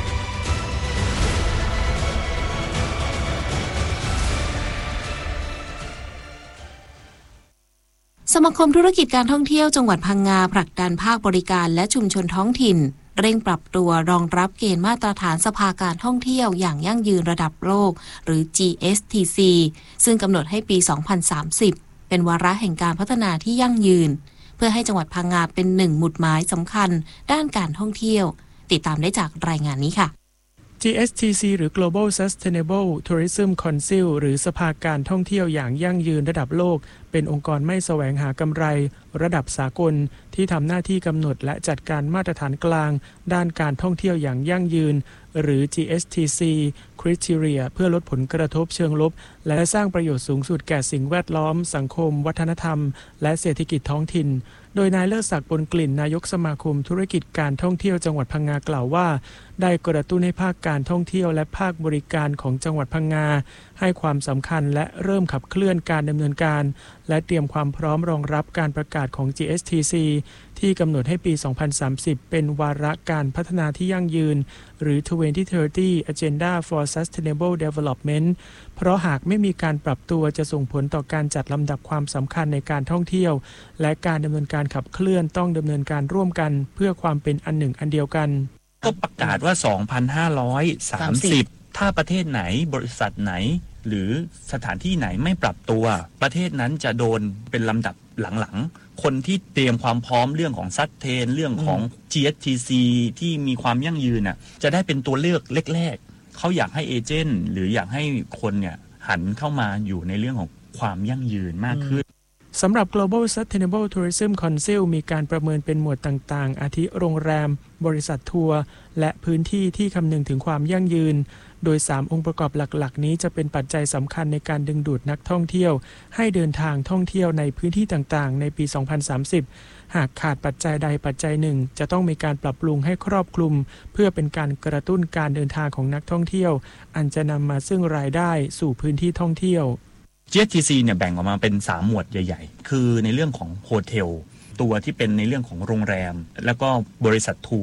สมาคมธุรกิจการท่องเที่ยวจังหวัดพังงาผลักดันภาคบริการและชุมชนท้องถิ่นเร่งปรับตัวรองรับเกณฑ์มาตรฐานสภาการท่องเที่ยวอย่างยั่งยืนระดับโลกหรือ จี เอส ที ซี ซึ่งกำหนดให้ปี สองพันสามสิบ เป็นวาระแห่งการพัฒนาที่ยั่งยืนเพื่อให้จังหวัดพังงาเป็นหนึ่งหมุดหมายสำคัญด้านการท่องเที่ยวติดตามได้จากรายงานนี้ค่ะจี เอส ที ซี หรือ Global Sustainable Tourism Council หรือสภาการท่องเที่ยวอย่างยั่งยืนระดับโลกเป็นองค์กรไม่แสวงหากำไรระดับสากลที่ทำหน้าที่กำหนดและจัดการมาตรฐานกลางด้านการท่องเที่ยวอย่างยั่งยืนหรือ จี เอส ที ซี Criteria เพื่อลดผลกระทบเชิงลบและสร้างประโยชน์สูงสุดแก่สิ่งแวดล้อมสังคมวัฒนธรรมและเศรษฐกิจท้องถิ่นโดยนายเลิศศักดิ์ปนกลิ่นนายกสมาคมธุรกิจการท่องเที่ยวจังหวัดพังงากล่าวว่าได้กระตุ้นให้ภาคการท่องเที่ยวและภาคบริการของจังหวัดพังงาให้ความสำคัญและเริ่มขับเคลื่อนการดำเนินการและเตรียมความพร้อมรองรับการประกาศของ จี เอส ที ซี ที่กำหนดให้ปี สองพันสามสิบ เป็นวาระการพัฒนาที่ยั่งยืนหรือ ทเวนตี้ สามสิบ Agenda for Sustainable Development เพราะหากไม่มีการปรับตัวจะส่งผลต่อการจัดลำดับความสำคัญในการท่องเที่ยวและการดำเนินการขับเคลื่อนต้องดำเนินการร่วมกันเพื่อความเป็นอันหนึ่งอันเดียวกันก็ประกาศว่า สองพันห้าร้อยสามสิบ ถ้าประเทศไหนบริษัทไหนหรือสถานที่ไหนไม่ปรับตัวประเทศนั้นจะโดนเป็นลำดับหลังๆคนที่เตรียมความพร้อมเรื่องของซัสเทนเรื่องของ จี เอส ที ซี ที่มีความยั่งยืนน่ะจะได้เป็นตัวเลือกแรกๆเขาอยากให้เอเจนต์หรืออยากให้คนเนี่ยหันเข้ามาอยู่ในเรื่องของความยั่งยืนมากขึ้นสำหรับ Global Sustainable Tourism Council มีการประเมินเป็นหมวดต่างๆอาทิโรงแรมบริษัททัวร์และพื้นที่ที่คำนึงถึงความยั่งยืนโดยสามองค์ประกอบหลักๆนี้จะเป็นปัจจัยสำคัญในการดึงดูดนักท่องเที่ยวให้เดินทางท่องเที่ยวในพื้นที่ต่างๆในปี สองพันสามสิบ หากขาดปัจจัยใดปัจจัยหนึ่งจะต้องมีการปรับปรุงให้ครอบคลุมเพื่อเป็นการกระตุ้นการเดินทางของนักท่องเที่ยวอันจะนำมาซึ่งรายได้สู่พื้นที่ท่องเที่ยวจี เอส ที ซี เนี่ยแบ่งออกมาเป็นสามหมวดใหญ่ๆคือในเรื่องของโฮเทลตัวที่เป็นในเรื่องของโรงแรมแล้วก็บริษัททัวร์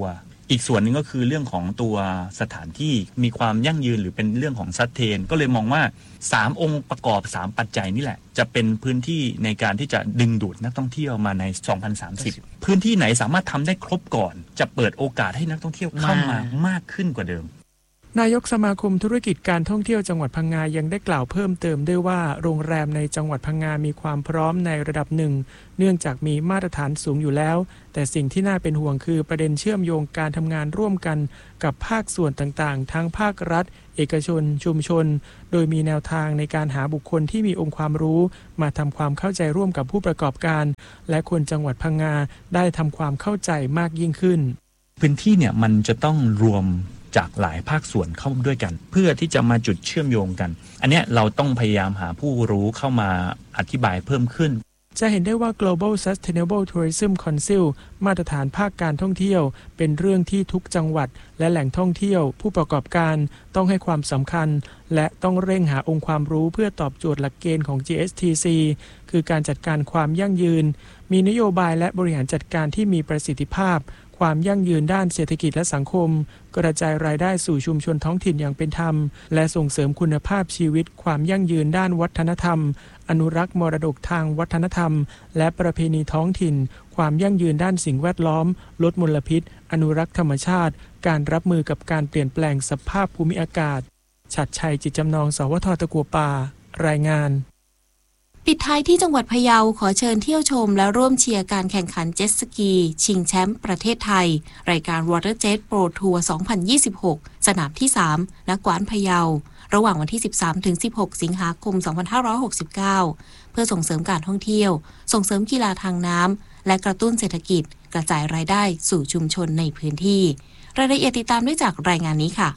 อีกส่วนหนึ่งก็คือเรื่องของตัวสถานที่มีความยั่งยืนหรือเป็นเรื่องของซัสเทนก็เลยมองว่าสามองค์ประกอบสามปัจจัยนี่แหละจะเป็นพื้นที่ในการที่จะดึงดูดนักท่องเที่ยวมาในสองพันสามสิบพื้นที่ไหนสามารถทำได้ครบก่อนจะเปิดโอกาสให้นักท่องเที่ยวเข้ามามากขึ้นกว่าเดิมนายกสมาคมธุรกิจการท่องเที่ยวจังหวัดพังงายังได้กล่าวเพิ่มเติมด้วยว่าโรงแรมในจังหวัดพังงามีความพร้อมในระดับหนึ่งเนื่องจากมีมาตรฐานสูงอยู่แล้วแต่สิ่งที่น่าเป็นห่วงคือประเด็นเชื่อมโยงการทำงานร่วมกันกับภาคส่วนต่างๆทั้งภาครัฐเอกชนชุมชนโดยมีแนวทางในการหาบุคคลที่มีองค์ความรู้มาทำความเข้าใจร่วมกับผู้ประกอบการและคนจังหวัดพังงาได้ทำความเข้าใจมากยิ่งขึ้นพื้นที่เนี่ยมันจะต้องรวมจากหลายภาคส่วนเข้าด้วยกันเพื่อที่จะมาจุดเชื่อมโยงกันอันนี้เราต้องพยายามหาผู้รู้เข้ามาอธิบายเพิ่มขึ้นจะเห็นได้ว่า Global Sustainable Tourism Council มาตรฐานภาคการท่องเที่ยวเป็นเรื่องที่ทุกจังหวัดและแหล่งท่องเที่ยวผู้ประกอบการต้องให้ความสำคัญและต้องเร่งหาองค์ความรู้เพื่อตอบโจทย์หลักเกณฑ์ของ จี เอส ที ซี คือการจัดการความยั่งยืนมีนโยบายและบริหารจัดการที่มีประสิทธิภาพความยั่งยืนด้านเศรษฐกิจและสังคมกระจายรายได้สู่ชุมชนท้องถิ่นอย่างเป็นธรรมและส่งเสริมคุณภาพชีวิตความยั่งยืนด้านวัฒนธรรมอนุรักษ์มรดกทางวัฒนธรรมและประเพณีท้องถิ่นความยั่งยืนด้านสิ่งแวดล้อมลดมลพิษอนุรักษ์ธรรมชาติการรับมือกับการเปลี่ยนแปลงสภาพภูมิอากาศฉัตรชัยจิตจำนองสวทตะกัวป่ารายงานปิดท้ายที่จังหวัดพะเยาขอเชิญเที่ยวชมและร่วมเชียร์การแข่งขันเจ็ตสกีชิงแชมป์ประเทศไทยรายการ Water Jet Pro Tour สองพันยี่สิบหกสนามที่สามณ กวานพะเยาระหว่างวันที่ สิบสามถึงสิบหก สิงหาคม สองพันห้าร้อยหกสิบเก้า เพื่อส่งเสริมการท่องเที่ยวส่งเสริมกีฬาทางน้ำและกระตุ้นเศรษฐกิจกระจายรายได้สู่ชุมชนในพื้นที่รายละเอียดติดตามได้จากรายงานนี้ค่ะ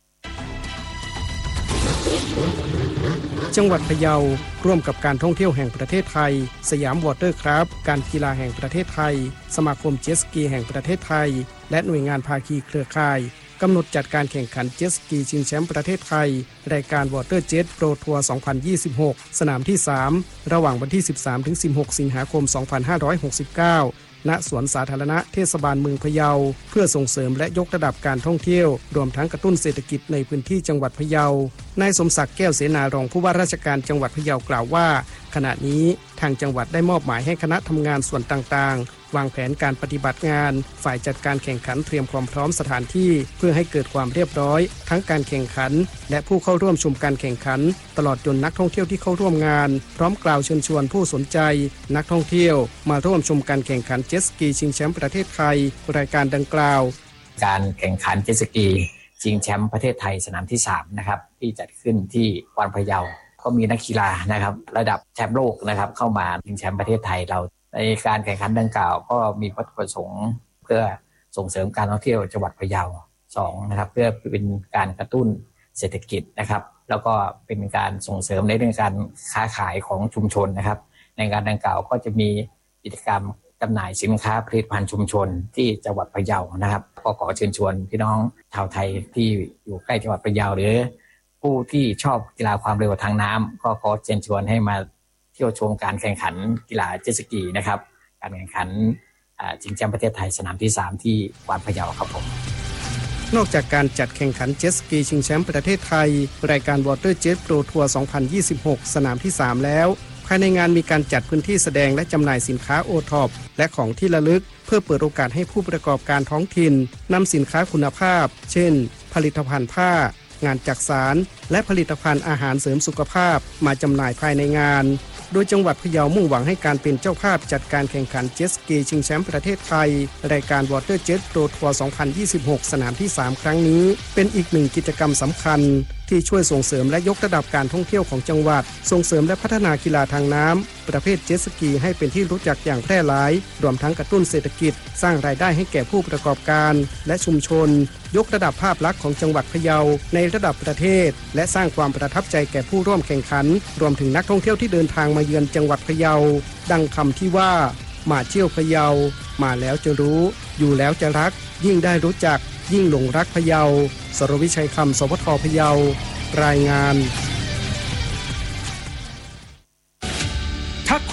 จังหวัดพะเยาร่วมกับการท่องเที่ยวแห่งประเทศไทยสยามวอเตอร์คราฟต์การกีฬาแห่งประเทศไทยสมาคมเจ็ตสกีแห่งประเทศไทยและหน่วยงานภาคีเครือข่ายกำหนดจัดการแข่งขันเจ็ตสกีชิงแชมป์ประเทศไทยรายการ Water Jet Pro Tour สองพันยี่สิบหกสนามที่สามระหว่างวันที่ สิบสามถึงสิบหก สิงหาคม สองพันห้าร้อยหกสิบเก้าณสวนสาธารณะเทศบาลเมืองพะเยาเพื่อส่งเสริมและยกระดับการท่องเที่ยวรวมทั้งกระตุ้นเศรษฐกิจในพื้นที่จังหวัดพะเยานายสมศักดิ์แก้วเสนารองผู้ว่าราชการจังหวัดพะเยากล่าวว่าขณะนี้ทางจังหวัดได้มอบหมายให้คณะทำงานส่วนต่างๆวางแผนการปฏิบัติงานฝ่ายจัดการแข่งขันเตรียมความพร้อมสถานที่เพื่อให้เกิดความเรียบร้อยทั้งการแข่งขันและผู้เข้าร่วมชมการแข่งขันตลอดจนนักท่องเที่ยวที่เข้าร่วมงานพร้อมกล่าวเชิญชวนผู้สนใจนักท่องเที่ยวมาร่วมชมการแข่งขันเจ็ตสกีชิงแชมป์ประเทศไทยรายการดังกล่าวการแข่งขันเจ็ตสกีชิงแชมป์ประเทศไทยสนามที่สามนะครับที่จัดขึ้นที่กวานพะเยาก็มีนักกีฬานะครับระดับแชมป์โลกนะครับเข้ามาชิงแชมป์ประเทศไทยเราในการแข่งขันดังกล่าวก็มีวัตถุประสงค์เพื่อส่งเสริมการท่องเที่ยวจังหวัดพะเยาสองนะครับเพื่อเป็นการกระตุ้นเศรษฐกิจนะครับแล้วก็เป็นการส่งเสริมในเรื่องการค้าขายของชุมชนนะครับในการดังกล่าวก็จะมีกิจกรรมจำหน่ายสินค้าผลิตภัณฑ์ชุมชนที่จังหวัดพะเยานะครับก็ขอเชิญชวนพี่น้องชาวไทยที่อยู่ใกล้จังหวัดพะเยาหรือผู้ที่ชอบกีฬาความเร็วทางน้ำก็ขอเชิญชวนให้มาเที่ยวชมการแข่งขันกีฬาเจ็ตสกีนะครับการแข่งขันชิงแชมป์ประเทศไทยสนามที่สามที่กวานพะเยาครับผมนอกจากการจัดแข่งขันเจ็ตสกีชิงแชมป์ประเทศไทยรายการ Water Jet Pro Tour สองพันยี่สิบหกสนามที่สามแล้วภายในงานมีการจัดพื้นที่แสดงและจำหน่ายสินค้าโอท็อปและของที่ระลึกเพื่อเปิดโอกาสให้ผู้ประกอบการท้องถิ่นนำสินค้าคุณภาพเช่นผลิตภัณฑ์ผ้างานจักสานและผลิตภัณฑ์อาหารเสริมสุขภาพมาจำหน่ายภายในงานโดยจังหวัดพะเยามุ่งหวังให้การเป็นเจ้าภาพจัดการแข่งขันเจ็ตสกีชิงแชมป์ประเทศไทยรายการ Water Jet Pro Tour สองพันยี่สิบหกสนามที่สามครั้งนี้เป็นอีกหนึ่งกิจกรรมสำคัญที่ช่วยส่งเสริมและยกระดับการท่องเที่ยวของจังหวัดส่งเสริมและพัฒนากีฬาทางน้ำประเภทเจ็ตสกีให้เป็นที่รู้จักอย่างแพร่หลายรวมทั้งกระตุ้นเศรษฐกิจสร้างรายได้ให้แก่ผู้ประกอบการและชุมชนยกระดับภาพลักษณ์ของจังหวัดพะเยาในระดับประเทศและสร้างความประทับใจแก่ผู้ร่วมแข่งขันรวมถึงนักท่องเที่ยวที่เดินทางมาเยือนจังหวัดพะเยาดังคำที่ว่ามาเที่ยวพะเยามาแล้วจะรู้อยู่แล้วจะรักยิ่งได้รู้จักยิ่งหลงรักพะเยาสรวิชัยคำสวทพะเยารายงานถ้าคุณ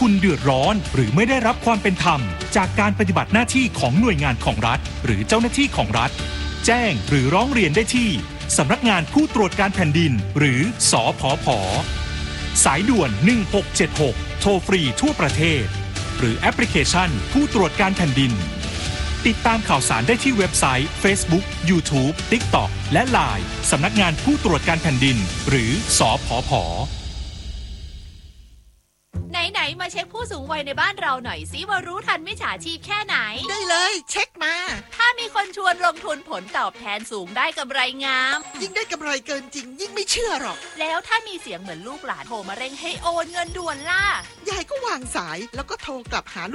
คุณเดือดร้อนหรือไม่ได้รับความเป็นธรรมจากการปฏิบัติหน้าที่ของหน่วยงานของรัฐหรือเจ้าหน้าที่ของรัฐแจ้งหรือร้องเรียนได้ที่สำนักงานผู้ตรวจการแผ่นดินหรือสผผ.สายด่วนหนึ่งหกเจ็ดหกโทรฟรีทั่วประเทศหรือแอปพลิเคชันผู้ตรวจการแผ่นดินติดตามข่าวสารได้ที่เว็บไซต์ Facebook YouTube TikTok และ ไลน์ สำนักงานผู้ตรวจการแผ่นดินหรือสผผ. ไหนๆมาเช็คผู้สูงวัยในบ้านเราหน่อยสิว่ารู้ทันมิจฉาชีพแค่ไหนได้เลยเช็คมาถ้ามีคนชวนลงทุนผลตอบแทนสูงได้กำไรงามยิ่งได้กำไรเกินจริงยิ่งไม่เชื่อหรอกแล้วถ้ามีเสียงเหมือนลูกหลานโทรมาเร่งให้โอนเงินด่วนล่ะยายก็วางสายแล้วก็โทรกลับหา